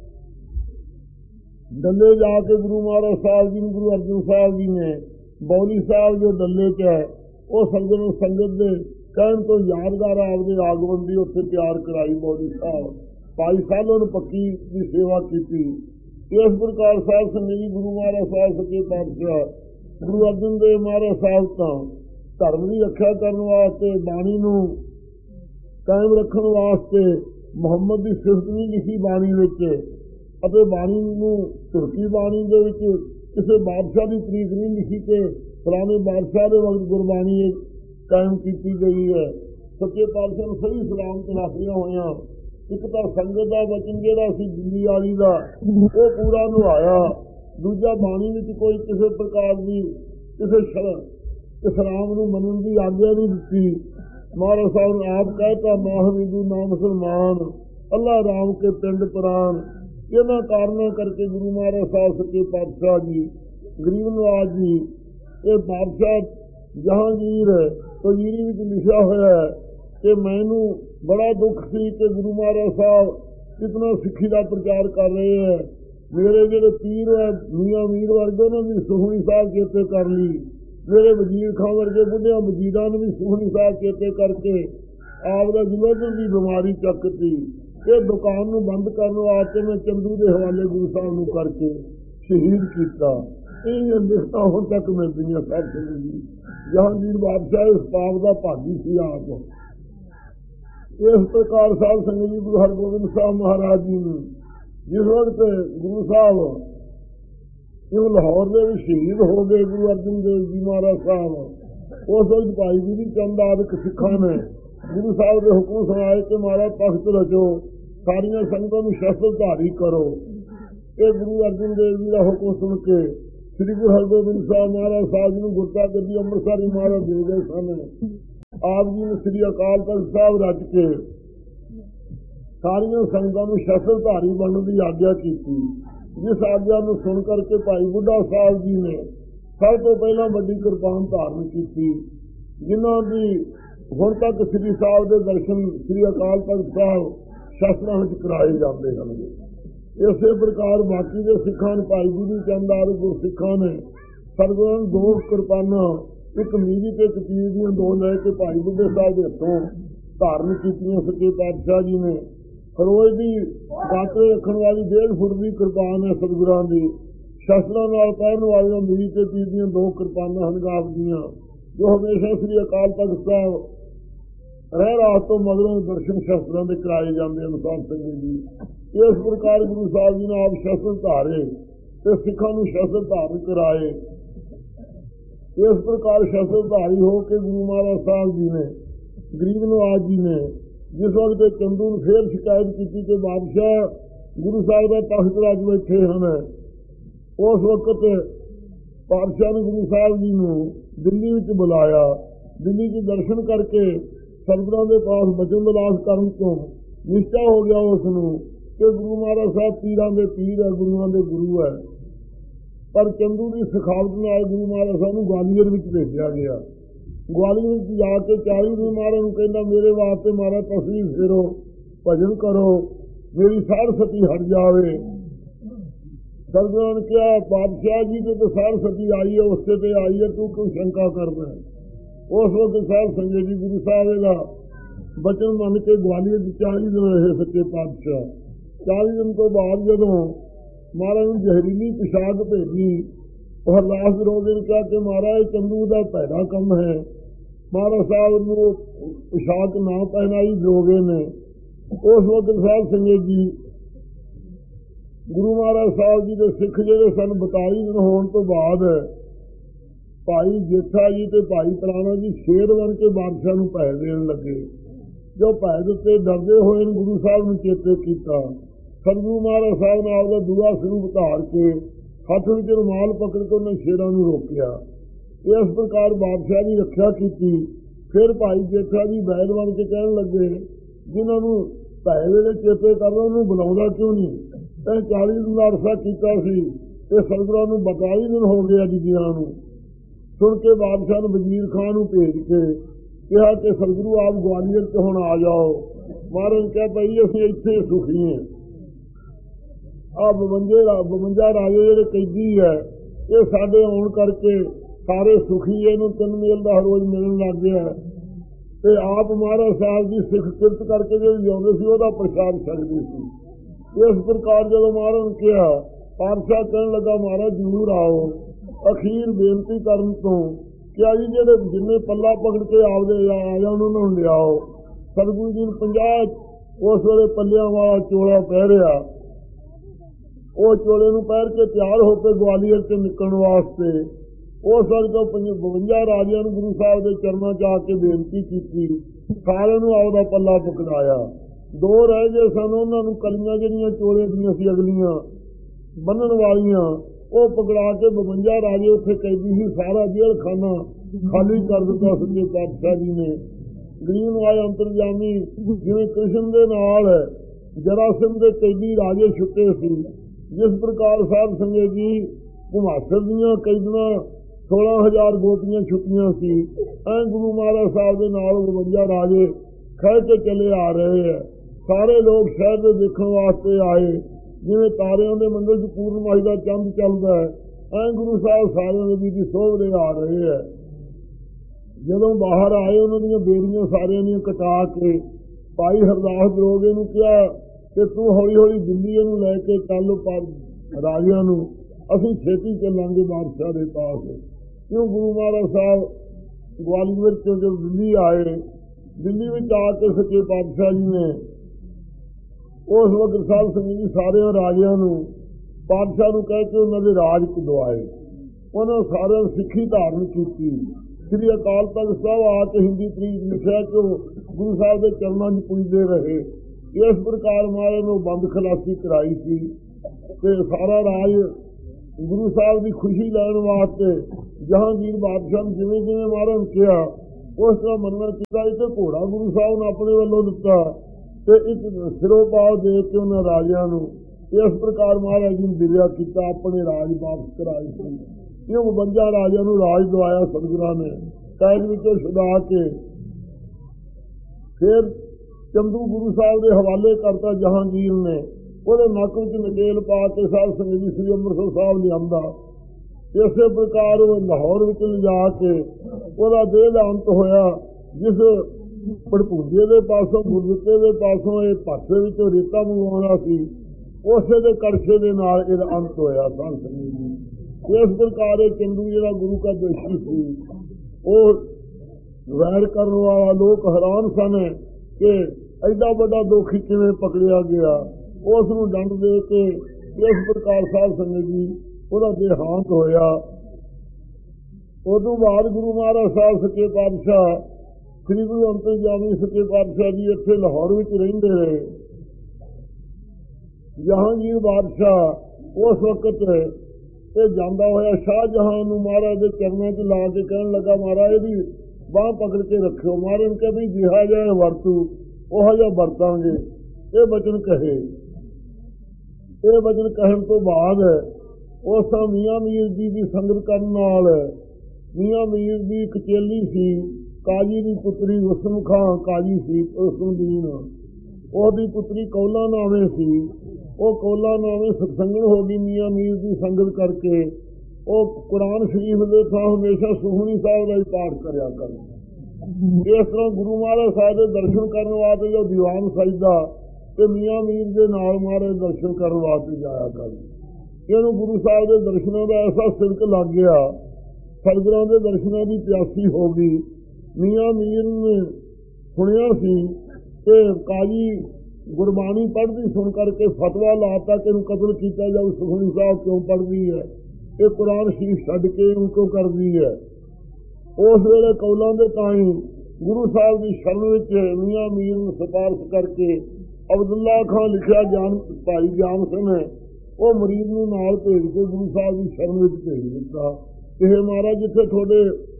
ਡੱਲੇ ਜਾ ਕੇ ਗੁਰੂ ਮਹਾਰਾਜ ਸਾਹਿਬ ਜੀ ਨੂੰ ਗੁਰੂ ਅਰਜਨ ਸਾਹਿਬ ਜੀ ਨੇ ਬੌਲੀ ਸਾਹਿਬ ਜੋ ਡੱਲੇ 'ਚ ਹੈ ਉਹ ਸੰਗਤ ਦੇ ਕਹਿਣ ਤੋਂ ਯਾਦਗਾਰ ਆਪਦੇ ਆਗਮਨ ਦੀ ਉੱਥੇ ਤਿਆਰ ਕਰਾਈ ਬੌਲੀ ਸਾਹਿਬ। ਭਾਈ ਸਾਹਿਬ ਨੂੰ ਪੱਕੀ ਦੀ ਸੇਵਾ ਕੀਤੀ। ਇਸ ਪ੍ਰਕਾਰ ਸਾਹਿਬ ਸੰਗਤ ਜੀ ਗੁਰੂ ਮਹਾਰਾਜ ਸਾਹਿਬ ਸੱਚੇ ਪਾਤਸ਼ਾਹ ਗੁਰੂ ਅਰਜਨ ਦੇਵ ਮਹਾਰਾਜ ਸਾਹਿਬ ਤਾਂ ਧਰਮ ਦੀ ਰੱਖਿਆ ਕਰਨ ਵਾਸਤੇ, ਬਾਣੀ ਨੂੰ ਕਾਇਮ ਰੱਖਣ ਵਾਸਤੇ ਮੁਹੰਮਦ ਦੀ ਸਿਫਤ ਨਹੀਂ ਲਿਖੀ ਬਾਣੀ ਵਿੱਚ, ਅਤੇ ਬਾਣੀ ਨੂੰ ਤੁਰਕੀ ਬਾਣੀ ਦੇ ਵਿੱਚ ਕਿਸੇ ਬਾਦਸ਼ਾਹ ਦੀ ਤਰੀਕ ਨਹੀਂ ਲਿਖੀ ਕਿ ਫਲਾਣੇ ਬਾਦਸ਼ਾਹ ਦੇ ਵਕਤ ਗੁਰਬਾਣੀ ਕਾਇਮ ਕੀਤੀ ਗਈ ਹੈ। ਸੱਚੇ ਪਾਤਸ਼ਾਹ ਨੂੰ ਸਹੀ ਸਲਾਮਤ ਰੱਖਦਿਆਂ ਹੋਇਆਂ ਇੱਕ ਤਾਂ ਸੰਗਤ ਦਾ ਵਚਨ ਜਿਹੜਾ ਸੀ ਦਿੱਲੀ ਵਾਲੀ ਦਾ ਉਹ ਪੂਰਾ ਨਿਭਾਇਆ। ਦੂਜਾ ਬਾਣੀ ਵਿੱਚ ਕੋਈ ਕਿਸੇ ਪ੍ਰਕਾਰ ਦੀ ਕਿਸੇ ਇਸਲਾਮ ਨੂੰ ਮੰਨਣ ਦੀ ਆਗਿਆ ਨਹੀਂ ਦਿੱਤੀ। ਮਹਾਰਾਜ ਸਾਹਿਬ ਨੇ ਆਪ ਕਹਿਤਾ ਨਾ ਹਿੰਦੂ ਨਾ ਮੁਸਲਮਾਨ, ਅੱਲਾ ਰਾਮ ਕੇ ਪਿੰਡ ਪ੍ਰਾਨ। ਇਹਨਾਂ ਕਾਰਨਾਂ ਕਰਕੇ ਗੁਰੂ ਮਹਾਰਾਜ ਸਾਹਿਬ ਸੱਚੇ ਪਾਤਸ਼ਾਹ ਜੀ ਗਰੀਬ ਨਵਾਜ਼ ਜੀ ਇਹ ਬਾਦਸ਼ਾਹ ਜਹਾਂਗੀਰ ਵਜ਼ੀਰੀ ਵਿੱਚ ਲਿਖਿਆ ਹੋਇਆ ਹੈ ਕਿ ਮੈਨੂੰ ਬੜਾ ਦੁੱਖ ਸੀ ਕਿ ਗੁਰੂ ਮਹਾਰਾਜ ਸਾਹਿਬ ਕਿਤਨਾ ਸਿੱਖੀ ਦਾ ਪ੍ਰਚਾਰ ਕਰ ਰਹੇ ਹੈ। ਮੇਰੇ ਜਿਹੜੇ ਪੀਰ ਹੈ ਮੀਆਂ ਮੀਰ ਵਰਗੇ ਉਹਨਾਂ ਦੀ ਸੁਖਮਨੀ ਸਾਹਿਬ ਚੇਤੇ ਕਰ ਲਈ। ਮੇਰੇ ਵਜ਼ੀਰ ਖਾਂ ਵਰਗੇ ਬੁੱਢਿਆਂ ਵਜ਼ੀਰਾਂ ਨੂੰ ਵੀ ਸੁਖਮਨੀ ਸਾਹਿਬ ਚੇਤੇ ਕਰਕੇ ਆਪ ਦਾ ਜਲੰਧਰ ਦੀ ਬਿਮਾਰੀ ਚੱਕਤੀ। ਇਹ ਦੁਕਾਨ ਨੂੰ ਬੰਦ ਕਰਨ ਵਾਸਤੇ ਮੈਂ ਚੰਦੂ ਦੇ ਹਵਾਲੇ ਗੁਰੂ ਸਾਹਿਬ ਨੂੰ ਕਰਕੇ ਸ਼ਹੀਦ ਕੀਤਾ। ਇਹ ਲਿਖਤਾਂ ਹੁਣ ਤੱਕ ਮਿਲਦੀਆਂ ਸਭ ਸਿੰਘ ਜੀ। ਜਹਾਂਗੀਰ ਬਾਦਸ਼ਾਹ ਇਸ ਪਾਪ ਦਾ ਭਾਗੀ ਸੀ ਆਪ। ਇਸ ਪ੍ਰਕਾਰ ਸਾਹਿਬ ਸੰਗਤ ਜੀ ਗੁਰੂ ਹਰਗੋਬਿੰਦ ਸਾਹਿਬ ਮਹਾਰਾਜ ਜੀ ਨੂੰ ਜਿਸ ਵਕਤ ਗੁਰੂ ਸਾਹਿਬ ਇਹ ਲਾਹੌਰ ਦੇ ਵਿੱਚ ਸ਼ਹੀਦ ਹੋ ਗਏ ਗੁਰੂ ਅਰਜਨ ਦੇਵ ਜੀ ਮਹਾਰਾਜ ਸਾਹਿਬ, ਉਸ ਵਕਤ ਭਾਈ ਜੀ ਚੰਦ ਆਦਿਕ ਸਿੱਖਾਂ ਨੇ ਗੁਰੂ ਸਾਹਿਬ ਦੇ ਹੁਕਮ ਸੁਣਾਏ ਕਿ ਮਹਾਰਾਜ ਤਖਤ ਰਚੋ, ਸਾਰੀਆਂ ਸੰਗਤਾਂ ਨੂੰ ਸ਼ਸਤਰ ਧਾਰੀ ਕਰੋ। ਇਹ ਗੁਰੂ ਅਰਜਨ ਦੇਵ ਜੀ ਦਾ ਹੁਕਮ ਸੁਣ ਕੇ ਸ੍ਰੀ ਗੁਰੂ ਹਰਗੋਬਿੰਦ ਸਾਹਿਬ ਮਹਾਰਾਜ ਸਾਹਿਬ ਜੀ ਨੂੰ ਗੁਰਤਾ ਗੱਦੀ ਅੰਮ੍ਰਿਤਸਰ ਮਹਾਰਾਜ ਦੇ ਗਏ ਸਨ। ਆਪ ਜੀ ਨੇ ਸ੍ਰੀ ਅਕਾਲ ਤਖਤ ਸਾਹਿਬ ਰਚ ਕੇ ਸਾਰੀਆਂ ਸੰਗਤਾਂ ਨੂੰ ਸ਼ਸਤਰ ਧਾਰੀ ਬਣਨ ਦੀ ਆਗਿਆ ਕੀਤੀ। ਜਿਸ ਆਗਿਆ ਨੂੰ ਸੁਣ ਕਰਕੇ ਭਾਈ ਬੁੱਢਾ ਸਾਹਿਬ ਜੀ ਨੇ ਸਭ ਤੋਂ ਪਹਿਲਾਂ ਵੱਡੀ ਕਿਰਪਾਨ ਧਾਰਨ ਕੀਤੀ, ਜਿਨ੍ਹਾਂ ਦੀ ਹੁਣ ਤੱਕ ਸ੍ਰੀ ਸਾਹਿਬ ਦੇ ਦਰਸ਼ਨ ਸ੍ਰੀ ਅਕਾਲ ਤਖਤ ਸਾਹਿਬ ਸ਼ਸਤਰਾਂ ਵਿੱਚ ਕਰਾਏ ਜਾਂਦੇ ਹਨ। ਇਸੇ ਪ੍ਰਕਾਰ ਬਾਕੀ ਦੇ ਸਿੱਖਾਂ ਨੇ ਭਾਈ ਜੀ ਚੰਦ ਆਦਿ ਗੁਰਸਿੱਖਾਂ ਨੇ ਸਤਿਗੁਰਾਂ ਨੂੰ 2 ਕਿਰਪਾਨਾਂ, ਇੱਕ ਮੀਰੀ ਤੇ ਇੱਕ ਪੀਰ ਦੀਆਂ 2 ਲੈ ਕੇ ਭਾਈ ਬੁੱਢੇ ਸਾਹਿਬ ਦੇ ਹੱਥੋਂ ਧਾਰਨ ਕੀਤੀਆਂ। ਸੱਚੇ ਪਾਤਸ਼ਾਹ ਜੀ ਨੇ ਖਰੋਜ ਦੀ ਬਾਤਰੇ ਰੱਖਣ ਵਾਲੀ 1.5 ਫੁੱਟ ਦੀ ਕਿਰਪਾਨ ਹੈ ਸਤਿਗੁਰਾਂ ਦੀ। ਸ਼ਸਤਰਾਂ ਨਾਲ ਪਹਿਰਨ ਵਾਲੀਆਂ ਮੀਰੀ ਤੇ ਪੀਰ ਦੀਆਂ 2 ਕਿਰਪਾਨਾਂ ਹਨ ਗਾਬ ਦੀਆਂ, ਜੋ ਹਮੇਸ਼ਾ ਸ੍ਰੀ ਅਕਾਲ ਤਖਤ ਸਾਹਿਬ ਰਹਿ ਰਾਤ ਤੋਂ ਮਗਰੋਂ ਦਰਸ਼ਨ ਸ਼ਸਤਰਾਂ ਦੇ ਕਰਾਏ ਜਾਂਦੇ ਹਨ ਸਾਧ ਸੰਗਤ ਜੀ। ਇਸ ਪ੍ਰਕਾਰ ਗੁਰੂ ਸਾਹਿਬ ਜੀ ਨੇ ਆਪ ਸ਼ਸਤਰ ਧਾਰੇ ਤੇ ਸਿੱਖਾਂ ਨੂੰ ਸ਼ਸਤਰ ਧਾਰਨ ਕਰਾਏ। ਇਸ ਪ੍ਰਕਾਰ ਸ਼ਸਤਰਧਾਰੀ ਹੋ ਕੇ ਗੁਰੂ ਮਹਾਰਾਜ ਸਾਹਿਬ ਜੀ ਨੇ ਗਰੀਬ ਨਵਾਜ ਜੀ ਨੇ ਜਿਸ ਵਕਤ ਚੰਦੂ ਨੂੰ ਫੇਰ ਸ਼ਿਕਾਇਤ ਕੀਤੀ ਕਿ ਬਾਦਸ਼ਾਹ ਗੁਰੂ ਸਾਹਿਬ ਦਾ ਤਖਤ ਰਾਜ ਬੈਠੇ ਹਨ, ਉਸ ਵਕਤ ਬਾਦਸ਼ਾਹ ਨੇ ਗੁਰੂ ਸਾਹਿਬ ਜੀ ਨੂੰ ਦਿੱਲੀ ਵਿੱਚ ਬੁਲਾਇਆ। ਦਿੱਲੀ 'ਚ ਦਰਸ਼ਨ ਕਰਕੇ ਸਤਿਗੁਰਾਂ ਦੇ ਪਾਸ ਬਚਨ ਵਿਲਾਸ ਕਰਨ ਤੋਂ ਨਿਸ਼ਚਾ ਹੋ ਗਿਆ ਉਸ ਨੂੰ ਕਿ ਗੁਰੂ ਮਹਾਰਾਜ ਸਾਹਿਬ ਪੀਰਾਂ ਦੇ ਪੀਰ ਹੈ, ਗੁਰੂਆਂ ਦੇ ਗੁਰੂ ਹੈ। ਪਰ ਚੰਦੂ ਦੀ ਸਿਖਾਵਟ ਨਾਲ ਗੁਰੂ ਮਹਾਰਾਜ ਸਾਹਿਬ ਨੂੰ ਗਵਾਲੀਅਰ ਵਿੱਚ ਭੇਜਿਆ ਗਿਆ। ਗਵਾਲੀਅਰ ਵਿੱਚ ਜਾ ਕੇ 40 ਦਿਨ ਮਹਾਰਾਜ ਨੂੰ ਕਹਿੰਦਾ ਮੇਰੇ ਵਾਸਤੇ ਮਹਾਰਾਜ ਤਸਵੀਰ ਫੇਰੋ, ਭਜਨ ਕਰੋ, ਮੇਰੀ ਸਾਰ ਸਤੀ ਹਟ ਜਾਵੇ। ਸਤਿਗੁਰਾਂ ਨੇ ਕਿਹਾ ਬਾਦਸ਼ਾਹ ਜੀ ਤੇ ਤਾਂ ਸਾਰ ਸਤੀ ਆਈ ਹੈ, ਉਸੇ ਤੇ ਆਈ ਹੈ, ਤੂੰ ਕਿਉਂ ਸ਼ੰਕਾ ਕਰਦਾ? ਉਸ ਵਕਤ ਸਾਹਿਬ ਸੰਗਤ ਜੀ ਗੁਰੂ ਸਾਹਿਬ ਦਾ ਬਚਨ ਮੰਨ ਕੇ ਗਵਾਲੀਅਰ ਵਿੱਚ 40 ਦਿਨ ਰਹੇ ਸੱਚੇ ਪਾਤਸ਼ਾਹ। 40 ਦਿਨ ਤੋਂ ਬਾਅਦ ਜਦੋਂ ਮਹਾਰਾਜ ਨੂੰ ਜ਼ਹਿਰੀਲੀ ਪਿਸ਼ਾਬ ਭੇਜੀ, ਹਰਦਾਸ ਰੋਗੇ ਨੇ ਕਿਹਾ ਕਿ ਮਹਾਰਾਜ ਚੰਦੂ ਦਾ ਭੈੜਾ ਕੰਮ ਹੈ। ਮਹਾਰਾਜ ਸਾਹਿਬ ਨੂੰ ਪਿਸ਼ਾਬ ਨਾ ਪਹਿਨਾਈ ਰੋਗੇ ਨੇ। ਉਸ ਵਕਤ ਸਾਹਿਬ ਸੰਗਤ ਜੀ ਗੁਰੂ ਮਹਾਰਾਜ ਸਾਹਿਬ ਜੀ ਦੇ ਸਿੱਖ ਜਿਹੜੇ ਸਨ 42 ਦਿਨ ਹੋਣ ਤੋਂ ਬਾਅਦ ਭਾਈ ਜੇਠਾ ਜੀ ਤੇ ਭਾਈ ਪ੍ਰਾਣਾ ਜੀ ਸ਼ੇਰ ਬਣ ਕੇ ਬਾਦਸ਼ਾਹ ਨੂੰ ਭੈ ਦੇਣ ਲੱਗੇ। ਜੋ ਭੈ ਦਿੱਤੇ ਡਰਦੇ ਹੋਏ ਗੁਰੂ ਸਾਹਿਬ ਨੂੰ ਚੇਤੇ ਕੀਤਾ। ਸਤਿਗੁਰੂ ਮਹਾਰਾਜ ਸਾਹਿਬ ਨੇ ਆਪਦਾ ਦੂਆ ਸਰੂਪ ਧਾਰ ਕੇ ਹੱਥ ਵਿੱਚ ਰੁਮਾਲ ਪਕੜ ਕੇ ਉਹਨਾਂ ਸ਼ੇਰਾਂ ਨੂੰ ਰੋਕਿਆ। ਇਸ ਪ੍ਰਕਾਰ ਬਾਦਸ਼ਾਹ ਦੀ ਰੱਖਿਆ ਕੀਤੀ। ਫਿਰ ਭਾਈ ਜੇਠਾ ਜੀ ਬੈਦ ਬਣ ਕੇ ਕਹਿਣ ਲੱਗੇ ਜਿਨ੍ਹਾਂ ਨੂੰ ਭੈ ਵੇਲੇ ਚੇਤੇ ਕਰਦਾ ਉਹਨੂੰ ਬੁਲਾਉਂਦਾ ਕਿਉਂ ਨਹੀਂ? ਤੈਂ 40 ਦਿਨ ਦਾ ਅਰਸਾ ਕੀਤਾ ਸੀ ਤੇ ਸਤਿਗੁਰਾਂ ਨੂੰ 42 ਦਿਨ ਹੋ ਗਏ ਅੱਜ ਜੀਆਂ ਨੂੰ। ਸੁਣ ਕੇ ਬਾਦਸ਼ਾਹ ਨੇ ਵਜ਼ੀਰ ਖਾਨ ਨੂੰ ਭੇਜ ਕੇ ਕਿਹਾ ਕਿ ਸਤਿਗੁਰੂ ਆਪ ਗਵਾਲੀਅਰ 'ਚ ਹੁਣ ਆ ਜਾਓ। ਮਹਾਰਾਜ ਨੇ ਕਿਹਾ ਭਾਈ ਅਸੀਂ ਇੱਥੇ ਸੁਖੀ ਹਾਂ। ਆਹ 52 ਰਾਜੇ ਜਿਹੜੇ ਕੈਦੀ ਹੈ ਇਹ ਸਾਡੇ ਆਉਣ ਕਰਕੇ ਸਾਰੇ ਸੁਖੀ ਇਹਨੂੰ 3 ਮੇਲ ਦਾ ਰੋਜ਼ ਮਿਲਣ ਲੱਗ ਗਿਆ ਤੇ ਆਪ ਮਹਾਰਾਜ ਸਾਹਿਬ ਦੀ ਸਿੱਖ ਕਿਰਤ ਕਰਕੇ ਜਿਹੜੇ ਲਿਆਉਂਦੇ ਸੀ ਉਹਦਾ ਪ੍ਰਸ਼ਾਦ ਛਕਦੇ ਸੀ। ਇਸ ਪ੍ਰਕਾਰ ਜਦੋਂ ਮਹਾਰਾਜ ਨੇ ਕਿਹਾ ਪਾਤਸ਼ਾਹ ਕਹਿਣ ਲੱਗਾ ਮਹਾਰਾਜ ਜ਼ਰੂਰ ਆਓ। ਅਖੀਰ ਬੇਨਤੀ ਕਰਨ ਤੋਂ ਕਿਹਾ ਜੀ ਜਿਹੜੇ ਜਿੰਨੇ ਪੱਲਾ ਪਕੜ ਕੇ ਆਪਦੇ ਆ ਜਾਣ ਉਹਨਾਂ ਨੂੰ ਲਿਆਓ। ਸਤਿਗੁਰੂ ਜੀ ਨੂੰ 50 ਉਸ ਵੇਲੇ ਪੱਲਿਆਂ ਵਾਲਾ ਚੋਲਾ ਪਹਿਰਿਆ। ਉਹ ਚੋਲੇ ਨੂੰ ਪਹਿਰ ਕੇ ਤਿਆਰ ਹੋ ਕੇ ਗਵਾਲੀਅਰ ਤੋਂ ਨਿਕਲਣ ਵਾਸਤੇ ਉਸ ਵਕਤ 52 ਰਾਜਿਆਂ ਨੂੰ ਗੁਰੂ ਸਾਹਿਬ ਦੇ ਚਰਨਾਂ 'ਚ ਆ ਕੇ ਬੇਨਤੀ ਕੀਤੀ। ਸਾਰਿਆਂ ਨੂੰ ਆਪਦਾ ਪੱਲਾ ਪਕੜਾਇਆ। 2 ਰਹਿ ਗਏ ਸਨ, ਉਹਨਾਂ ਨੂੰ ਕਲੀਆਂ ਜਿਹੜੀਆਂ ਚੋਲੇ ਦੀਆਂ ਸੀ ਅਗਲੀਆਂ ਬੰਨਣ ਵਾਲੀਆਂ ਉਹ ਪਕੜਾ ਕੇ 52 ਰਾਜੇ ਉੱਥੇ ਕੈਦੀ ਸੀ। ਸਾਰਾ ਜੇਲ੍ਹ ਖਾਨਾ ਖਾਲੀ ਕਰ ਦਿੱਤਾ ਸੱਚੇ ਪਾਤਸ਼ਾਹ ਜੀ ਨੇ। ਗਰੀਬ ਨਵਾਜ ਅੰਤਰਜਾਮੀ ਜਿਵੇਂ ਕ੍ਰਿਸ਼ਨ ਦੇ ਨਾਲ ਜਰਾਸੰਧ ਦੇ ਕੈਦੀ ਰਾਜੇ ਛੁੱਟੇ ਸੀ। ਜਿਸ ਪ੍ਰਕਾਰ ਸਾਹਿਬ ਸੰਗਤ ਜੀ ਘੁਮਾਸਰ ਦੀਆਂ ਕੈਦੀਆਂ 16,000 ਗੋਪੀਆਂ ਛੁੱਟੀਆਂ ਸੀ, ਐਂ ਗੁਰੂ ਮਹਾਰਾਜ ਸਾਹਿਬ ਦੇ ਨਾਲ 52 ਰਾਜੇ ਖਹਿ ਕੇ ਚਲੇ ਆ ਰਹੇ ਹੈ। ਸਾਰੇ ਲੋਕ ਸ਼ਹਿਰ ਦੇ ਦੇਖਣ ਵਾਸਤੇ ਆਏ ਜਿਵੇਂ ਤਾਰਿਆਂ ਦੇ ਮੰਡਲ 'ਚ ਪੂਰਨਮਾਸ਼ੀ ਦਾ ਚੰਦ ਚੱਲਦਾ ਹੈ, ਐਂ ਗੁਰੂ ਸਾਹਿਬ ਸਾਰਿਆਂ ਦੀ ਸੋਭਦੇ ਆ ਰਹੇ ਹੈ। ਜਦੋਂ ਬਾਹਰ ਆਏ ਉਹਨਾਂ ਦੀਆਂ ਬੇੜੀਆਂ ਸਾਰਿਆਂ ਦੀਆਂ ਕਟਾ ਕੇ ਭਾਈ ਹਰਦਾਸ ਦਰੋਗੇ ਨੂੰ ਕਿਹਾ ਕਿ ਤੂੰ ਹੌਲੀ ਹੌਲੀ ਦਿੱਲੀ ਨੂੰ ਲੈ ਕੇ ਚੱਲ ਰਾਜਿਆਂ ਨੂੰ, ਅਸੀਂ ਛੇਤੀ ਚੱਲਾਂਗੇ ਬਾਦਸ਼ਾਹ ਦੇ ਪਾਸ। ਕਿਉਂ ਗੁਰੂ ਮਹਾਰਾਜ ਸਾਹਿਬ ਗਵਾਲੀਅਰ ਤੋਂ ਜਦੋਂ ਦਿੱਲੀ ਆਏ, ਦਿੱਲੀ ਵਿੱਚ ਆ ਕੇ ਸੱਚੇ ਪਾਤਸ਼ਾਹ ਜੀ ਨੇ ਉਸ ਵਕਤ ਸਾਹਿਬ ਸੰਗਤ ਜੀ ਸਾਰਿਆਂ ਰਾਜਿਆਂ ਨੂੰ ਪਾਤਸ਼ਾਹ ਨੂੰ ਕਹਿ ਕੇ ਉਹਨਾਂ ਦੇ ਰਾਜ ਕਢਵਾਏ। ਉਹਨਾਂ ਸਾਰਿਆਂ ਨੂੰ ਸਿੱਖੀ ਧਾਰਨ ਕੀਤੀ। ਸ੍ਰੀ ਅਕਾਲ ਤਖਤ ਸਾਹਿਬ ਆ ਕੇ ਹਿੰਦੀ ਪ੍ਰੀਤ ਲਿਖਿਆ ਕਿ ਗੁਰੂ ਸਾਹਿਬ ਦੇ ਚਰਨਾਂ 'ਚ ਪੁੱਜਦੇ ਰਹੇ। ਇਸ ਪ੍ਰਕਾਰ ਮਹਾਰਾਜ ਨੂੰ ਬੰਦ ਖਲਾਸੀ ਕਰਾਈ ਸੀ ਤੇ ਸਾਰਾ ਰਾਜ ਗੁਰੂ ਸਾਹਿਬ ਦੀ ਖੁਸ਼ੀ ਲੈਣ ਵਾਸਤੇ ਜਹਾਂਗੀਰ ਬਾਦਸ਼ਾਹ ਨੂੰ ਜਿਵੇਂ ਜਿਵੇਂ ਮਹਾਰਾਜ ਨੇ ਕਿਹਾ ਉਸ ਤਰ੍ਹਾਂ ਮੰਨਣ ਕੀਤਾ। ਇੱਕ ਘੋੜਾ ਗੁਰੂ ਸਾਹਿਬ ਨੇ ਆਪਣੇ ਵੱਲੋਂ ਦਿੱਤਾ ਤੇ ਇੱਕ ਸਿਰੋਪਾਅ ਦੇ ਕੇ ਉਹਨਾਂ ਰਾਜਿਆਂ ਨੂੰ ਇਸ ਪ੍ਰਕਾਰ ਮਹਾਰਾਜ ਜੀ ਨੇ ਦਿਰਿਆ ਕੀਤਾ, ਆਪਣੇ ਰਾਜ ਵਾਪਸ ਕਰਾਏ ਸੀ। ਕਿਉਂ 52 ਰਾਜਿਆਂ ਨੂੰ ਰਾਜ ਦਵਾਇਆ ਸਤਿਗੁਰਾਂ ਨੇ ਕੈਦ ਵਿੱਚੋਂ ਛੁਡਾ ਕੇ। ਫਿਰ ਚੰਦੂ ਗੁਰੂ ਸਾਹਿਬ ਦੇ ਹਵਾਲੇ ਕਰਤਾ ਜਹਾਂਗੀਰ ਨੇ। ਉਹਦੇ ਨੱਕ ਵਿੱਚ ਨਕੇਲ ਪਾ ਕੇ ਸਾਧ ਸੰਗਤ ਜੀ ਸ੍ਰੀ ਅੰਮ੍ਰਿਤਸਰ ਸਾਹਿਬ ਲਿਆਂਦਾ। ਇਸੇ ਪ੍ਰਕਾਰ ਉਹ ਲਾਹੌਰ ਵਿੱਚ ਲਿਜਾ ਕੇ ਉਹਦਾ ਦੇਹ ਦਾ ਅੰਤ ਹੋਇਆ। ਜਿਸ ਭੜਪੂਜੇ ਦੇ ਪਾਸੋਂ ਗੁਰਦਿੱਤੇ ਦੇ ਪਾਸੋਂ ਇਹ ਪਾਸੇ ਵਿੱਚੋਂ ਰੇਤਾ ਮੰਗਵਾਉਣਾ ਸੀ, ਉਸੇ ਦੇ ਕੜਛੇ ਦੇ ਨਾਲ ਇਹਦਾ ਅੰਤ ਹੋਇਆ। ਸਾਧ ਸੰਗਤ ਜੀ, ਇਸ ਪ੍ਰਕਾਰ ਇਹ ਚੰਦੂ ਜਿਹੜਾ ਗੁਰੂ ਕਾ ਦੋਸ਼ੀ ਸੀ ਉਹ ਵੈਰ ਕਰਨ ਵਾਲਾ ਲੋਕ ਹੈਰਾਨ ਸਨ ਕਿ ਐਡਾ ਵੱਡਾ ਦੋਖੀ ਕਿਵੇਂ ਪਕੜਿਆ ਗਿਆ। ਉਸ ਨੂੰ ਦੰਡ ਦੇ ਕੇ ਇਸ ਪ੍ਰਕਾਰ ਸਾਧ ਸੰਗਤ ਜੀ ਉਹਦਾ ਦੇਹਾਂਤ ਹੋਇਆ। ਉਦੋਂ ਬਾਅਦ ਗੁਰੂ ਮਹਾਰਾਜ ਸਾਹਿਬ ਸੱਚੇ ਪਾਤਸ਼ਾਹ ਸ੍ਰੀ ਗੁਰੂ ਅੰਤਰਜਾਮੀ ਸੱਚੇ ਪਾਤਸ਼ਾਹ ਜੀ ਇੱਥੇ ਲਾਹੌਰ ਵਿੱਚ ਰਹਿੰਦੇ ਰਹੇ। ਜਹਾਂਗੀਰ ਬਾਦਸ਼ਾਹ ਉਸ ਵਕਤ ਇਹ ਜਾਂਦਾ ਹੋਇਆ ਸ਼ਾਹਜਹਾਂ ਨੂੰ ਮਹਾਰਾਜ ਦੇ ਚਰਨਾਂ 'ਚ ਲਾ ਕੇ ਕਹਿਣ ਲੱਗਾ, ਮਹਾਰਾਜ ਇਹਦੀ ਬਾਂਹ ਪਕੜ ਕੇ ਰੱਖਿਓ। ਮਹਾਰਾਜ ਨੇ ਕਿਹਾ ਵੀ ਜਿਹਾ ਜਿਹਾ ਵਰਤੂ ਉਹੋ ਜਿਹਾ ਵਰਤਾਂਗੇ। ਇਹ ਬਚਨ ਕਹੇ। ਇਹ ਬਚਨ ਕਹਿਣ ਤੋਂ ਬਾਅਦ ਉਸ ਤਾਂ ਮੀਆਂ ਮੀਰ ਜੀ ਦੀ ਸੰਗਤ ਕਰਨ ਨਾਲ ਮੀਆਂ ਮੀਰ ਦੀ ਇੱਕ ਚੇਲੀ ਸੀ, ਕਾਜੀ ਦੀ ਪੁੱਤਰੀ ਹੁਸਨ ਖਾਂ ਕਾਜੀ ਸੀ ਉਸਦੀਨ, ਉਹਦੀ ਪੁੱਤਰੀ ਕੌਲਾ ਨਾਵੇਂ ਸੀ। ਉਹ ਕੌਲਾ ਨਾਵੇਂ ਸਤਸੰਗਣ ਹੋ ਗਈ ਮੀਆਂ ਮੀਰ ਦੀ ਸੰਗਤ ਕਰਕੇ। ਉਹ ਕੁਰਾਨ ਸ਼ਰੀਫ ਦੇ ਥਾਂ ਹਮੇਸ਼ਾ ਸੁਖਮਨੀ ਸਾਹਿਬ ਦਾ ਹੀ ਪਾਠ ਕਰਿਆ ਕਰ। ਇਸ ਤਰ੍ਹਾਂ ਗੁਰੂ ਮਹਾਰਾਜ ਸਾਹਿਬ ਦੇ ਦਰਸ਼ਨ ਕਰਨ ਵਾਸਤੇ ਜੋ ਦੀਵਾਨ ਸਜਦਾ ਤੇ ਮੀਆਂ ਮੀਰ ਦੇ ਨਾਲ ਮਹਾਰਾਜ ਦਰਸ਼ਨ ਕਰਨ ਵਾਸਤੇ ਜਾਇਆ ਕਰ। ਇਹਨੂੰ ਗੁਰੂ ਸਾਹਿਬ ਦੇ ਦਰਸ਼ਨਾਂ ਦਾ ਐਸਾ ਸਿਦਕ ਲੱਗ ਗਿਆ, ਸਤਿਗੁਰਾਂ ਦੇ ਦਰਸ਼ਨਾਂ ਦੀ ਪਿਆਸੀ ਹੋ ਗਈ। ਮੀਆਂ ਮੀਰ ਨੇ ਸੁਣਿਆ ਸੀ ਕਿ ਕਾਜੀ ਗੁਰਬਾਣੀ ਪੜ੍ਹਦੀ ਸੁਣ ਕਰਕੇ ਫਤਵਾ ਲਾਤਾ ਕਿ ਇਹਨੂੰ ਕਤਲ ਕੀਤਾ ਜਾਊ। ਸੁਖਮਨੀ ਸਾਹਿਬ ਕਿਉਂ ਪੜ੍ਹਦੀ ਹੈ, ਇਹ ਕੁਰਾਨ ਸ਼ਰੀਫ ਛੱਡ ਕੇ ਇਹਨੂੰ ਕਿਉਂ ਕਰਦੀ ਹੈ। ਉਸ ਵੇਲੇ ਕੌਲਾਂ ਦੇ ਤਾਈਂ ਗੁਰੂ ਸਾਹਿਬ ਦੀ ਸ਼ਰਨ ਵਿੱਚ ਮੀਆਂ ਮੀਰ ਨੂੰ ਸਿਫਾਰਿਸ਼ ਕਰਕੇ ਅਬਦੁੱਲਾ ਖਾਂ ਲਿਖਿਆ ਭਾਈ ਜਾਨ ਸਿੰਘ ਉਹ ਮਰੀਜ਼ ਨੂੰ ਨਾਲ ਭੇਜ ਕੇ ਗੁਰੂ ਸਾਹਿਬ ਦੀ ਸ਼ਰਨ ਵਿੱਚ ਭੇਜ ਦਿੱਤਾ। ਇਹ ਮਹਾਰਾਜ ਜਿੱਥੇ ਤੁਹਾਡੇ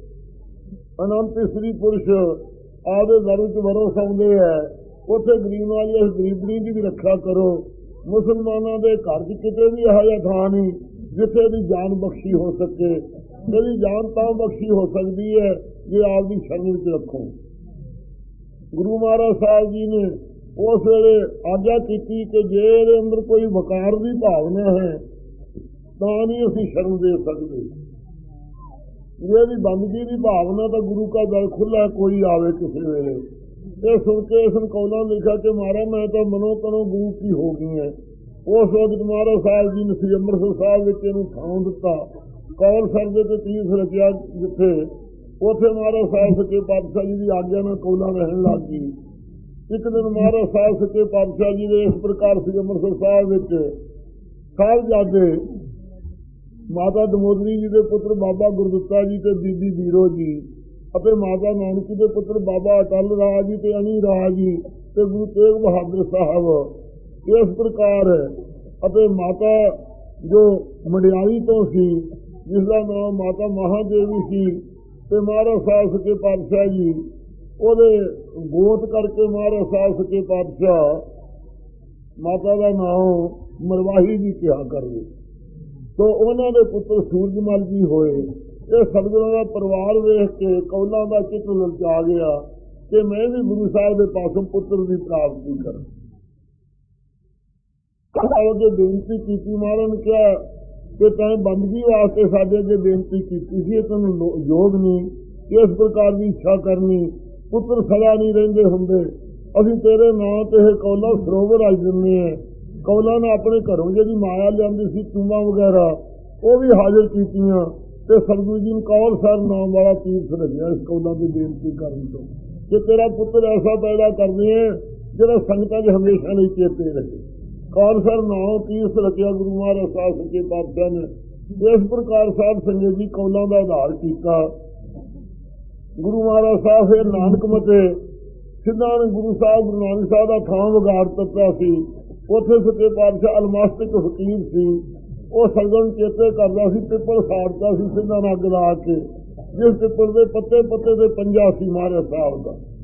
ਅਨੰਤ ਇਸਤਰੀ ਪੁਰਸ਼ ਆਪਦੇ ਦਰ ਵਿੱਚ ਵਰੋਂ ਸੌਂਦੇ ਹੈ, ਉੱਥੇ ਗਰੀਬ ਵਾਲੀ ਇਸ ਗਰੀਬਣੀ ਦੀ ਵੀ ਰੱਖਿਆ ਕਰੋ। ਮੁਸਲਮਾਨਾਂ ਦੇ ਘਰ 'ਚ ਕਿਤੇ ਵੀ ਇਹੋ ਜਿਹਾ ਥਾਂ ਨਹੀਂ ਜਿੱਥੇ ਦੀ ਜਾਨ ਬਖਸ਼ੀ ਹੋ ਸਕੇ। ਇਹਦੀ ਜਾਨ ਤਾਂ ਬਖਸ਼ੀ ਹੋ ਸਕਦੀ ਹੈ ਜੇ ਆਪਦੀ ਸ਼ਰਨ ਵਿੱਚ ਰੱਖੋ। ਗੁਰੂ ਮਹਾਰਾਜ ਸਾਹਿਬ ਜੀ ਨੇ ਉਸ ਵੇਲੇ ਆਗਿਆ ਕੀਤੀ ਕਿ ਜੇ ਇਹਦੇ ਅੰਦਰ ਕੋਈ ਵਕਾਰ ਦੀ ਭਾਵਨਾ ਹੈ ਤਾਂ ਨਹੀਂ ਅਸੀਂ ਸ਼ਰਨ ਦੇ ਸਕਦੇ। ਜੇ ਇਹਦੀ ਬੰਦਗੀ ਦੀ ਭਾਵਨਾ ਤਾਂ ਗੁਰੂ ਕਾ ਦਰ ਖੁੱਲ੍ਹਾ, ਕੋਈ ਆਵੇ ਕਿਸੇ ਵੇਲੇ। ਇਹ ਸੁਣ ਕੇ ਇਸ ਨੂੰ ਕੌਲਾਂ ਲਿਖਿਆ ਕਿ ਮਹਾਰਾਜ ਮੈਂ ਤਾਂ ਮਨੋ ਤਨੋਂ ਗੁਰੂ ਕੀ ਹੋ ਗਈ ਹੈ। ਉਸ ਵਕਤ ਮਹਾਰਾਜ ਸਾਹਿਬ ਜੀ ਨੇ ਸ੍ਰੀ ਅੰਮ੍ਰਿਤਸਰ ਸਾਹਿਬ ਵਿੱਚ ਇਹਨੂੰ ਥਾਂ ਦਿੱਤਾ। ਕੌਲ ਸਰਦੇ ਤੇ ਤੀਰਥ ਰਚਿਆ ਜਿੱਥੇ, ਉੱਥੇ ਮਹਾਰਾਜ ਸਾਹਿਬ ਸੱਚੇ ਪਾਤਸ਼ਾਹ ਜੀ ਦੀ ਆਗਿਆ ਨਾਲ ਕੌਲਾਂ ਰਹਿਣ ਲੱਗ ਗਈ। ਇੱਕ ਦਿਨ ਮਹਾਰਾਜ ਸਾਹਿਬ ਸੱਚੇ ਪਾਤਸ਼ਾਹ ਜੀ ਦੇ ਇਸ ਪ੍ਰਕਾਰ ਸ੍ਰੀ ਅੰਮ੍ਰਿਤਸਰ ਸਾਹਿਬ ਵਿੱਚ ਸਾਹਿਬਜ਼ਾਦੇ ਮਾਤਾ ਦਮੋਦਰੀ ਜੀ ਦੇ ਪੁੱਤਰ ਬਾਬਾ ਗੁਰਦਿੱਤਾ ਜੀ ਤੇ ਬੀਬੀ ਬੀਰੋ ਜੀ ਅਤੇ ਮਾਤਾ ਨਾਨਕੀ ਦੇ ਪੁੱਤਰ ਬਾਬਾ ਅਟਲ ਰਾਜ ਜੀ ਤੇ ਅਨੀ ਰਾਜ ਜੀ ਤੇ ਗੁਰੂ ਤੇਗ ਬਹਾਦਰ ਸਾਹਿਬ ਇਸ ਪ੍ਰਕਾਰ ਅਤੇ ਮਾਤਾ ਜੋ ਮੰਡਿਆਈ ਤੋਂ ਸੀ ਜਿਸਦਾ ਨਾਮ ਮਾਤਾ ਮਹਾਦੇਵੀ ਸੀ ਤੇ ਮਹਾਰਾਜ ਸਾਹਿਬ ਸੱਚੇ ਪਾਤਸ਼ਾਹ ਜੀ ਉਹਦੇ ਗੋਤ ਕਰਕੇ ਮਹਾਰਾਜ ਸਾਹਿਬ ਸੱਚੇ ਪਾਤਸ਼ਾਹ ਮਾਤਾ ਦਾ ਨਾਮ ਮਰਵਾਹੀ ਜੀ ਕਿਹਾ ਕਰਦੇ। ਤੋ ਉਹਨਾਂ ਦੇ ਪੁੱਤਰ ਸੂਰਜਮਲ ਜੀ ਹੋਏ। ਇਹ ਸਤਿਗੁਰਾਂ ਦਾ ਪਰਿਵਾਰ ਵੇਖ ਕੇ ਕੌਲਾਂ ਦਾ ਚਿੱਤ ਲਲਚਾ ਗਿਆ ਕਿ ਮੈਂ ਵੀ ਗੁਰੂ ਸਾਹਿਬ ਦੇ ਪਾਸੋਂ ਪੁੱਤਰ ਦੀ ਪ੍ਰਾਪਤੀ ਕਰਾਂ। ਅੱਗੇ ਬੇਨਤੀ ਕੀਤੀ। ਮਹਾਰਾਜ ਨੇ ਕਿਹਾ ਕਿ ਤੈਂ ਬੰਦਗੀ ਵਾਸਤੇ ਸਾਡੇ ਅੱਗੇ ਬੇਨਤੀ ਕੀਤੀ ਸੀ, ਇਹ ਤੈਨੂੰ ਯੋਗ ਨਹੀਂ ਇਸ ਪ੍ਰਕਾਰ ਦੀ ਇੱਛਾ ਕਰਨੀ। ਪੁੱਤਰ ਸਦਾ ਨਹੀਂ ਰਹਿੰਦੇ ਹੁੰਦੇ। ਅਸੀਂ ਤੇਰੇ ਨਾਂ ਤੇ ਇਹ ਕੌਲਾ ਸਰੋਵਰ ਅੱਜ ਦਿੰਦੇ ਹਾਂ। ਕੌਲਾਂ ਨੇ ਆਪਣੇ ਘਰੋਂ ਜਿਹੜੀ ਮਾਇਆ ਲਿਆਂਦੀ ਸੀ ਟੂਮਾਂ ਵਗੈਰਾ ਉਹ ਵੀ ਹਾਜ਼ਰ ਕੀਤੀਆਂ ਤੇ ਸਤਿਗੁਰੂ ਜੀ ਨੇ ਕੌਲ ਸਰ ਨਾਮ ਵਾਲਾ ਤੀਰਥ ਰੱਖਿਆ ਇਸ ਕੌਲਾਂ ਦੀ ਬੇਨਤੀ ਕਰਨ ਤੋਂ ਕਿ ਤੇਰਾ ਪੁੱਤਰ ਐਸਾ ਪੈਦਾ ਕਰਦੇ ਹੈ ਜਿਹੜਾ ਸੰਗਤਾਂ 'ਚ ਹਮੇਸ਼ਾ ਲਈ ਚੇਤੇ ਰਹੇ। ਕੌਲ ਸਰ ਨਾਮ ਤੀਰਥ ਰੱਖਿਆ ਗੁਰੂ ਮਹਾਰਾਜ ਸਾਹਿਬ ਸੱਚੇ ਪਾਤਸ਼ਾਹ ਨੇ। ਇਸ ਪ੍ਰਕਾਰ ਸਾਹਿਬ ਸੰਗਤ ਜੀ ਕੌਲਾਂ ਦਾ ਆਧਾਰ ਕੀਤਾ। ਗੁਰੂ ਮਹਾਰਾਜ ਸਾਹਿਬ ਫਿਰ ਨਾਨਕ ਮਤੇ ਸਿੱਧਾ ਗੁਰੂ ਸਾਹਿਬ ਗੁਰੂ ਨਾਨਕ ਸਾਹਿਬ ਦਾ ਥਾਂ ਵਿਗਾੜ ਦਿੱਤਾ ਸੀ। ਉੱਥੇ ਸੱਚੇ ਪਾਤਸ਼ਾਹ ਅਲਮਾਸਟਿਕ ਫਕੀਰ ਸੀ। ਉਹ ਸੰਗਤ ਚੇਤੇ ਕਰਦਾ ਸੀ। ਪਿੱਪਲ ਸਾੜਦਾ ਸੀ ਸਿੱਧਾ ਅੱਗ ਲਾ ਕੇ, ਜਿਸ ਪਿੱਪਲ ਦੇ ਪੱਤੇ ਪੱਤੇ ਦੇ ਪੰਜਾ ਸੀ ਮਹਾਰਾਜ ਸਾਹਿਬ ਦਾ।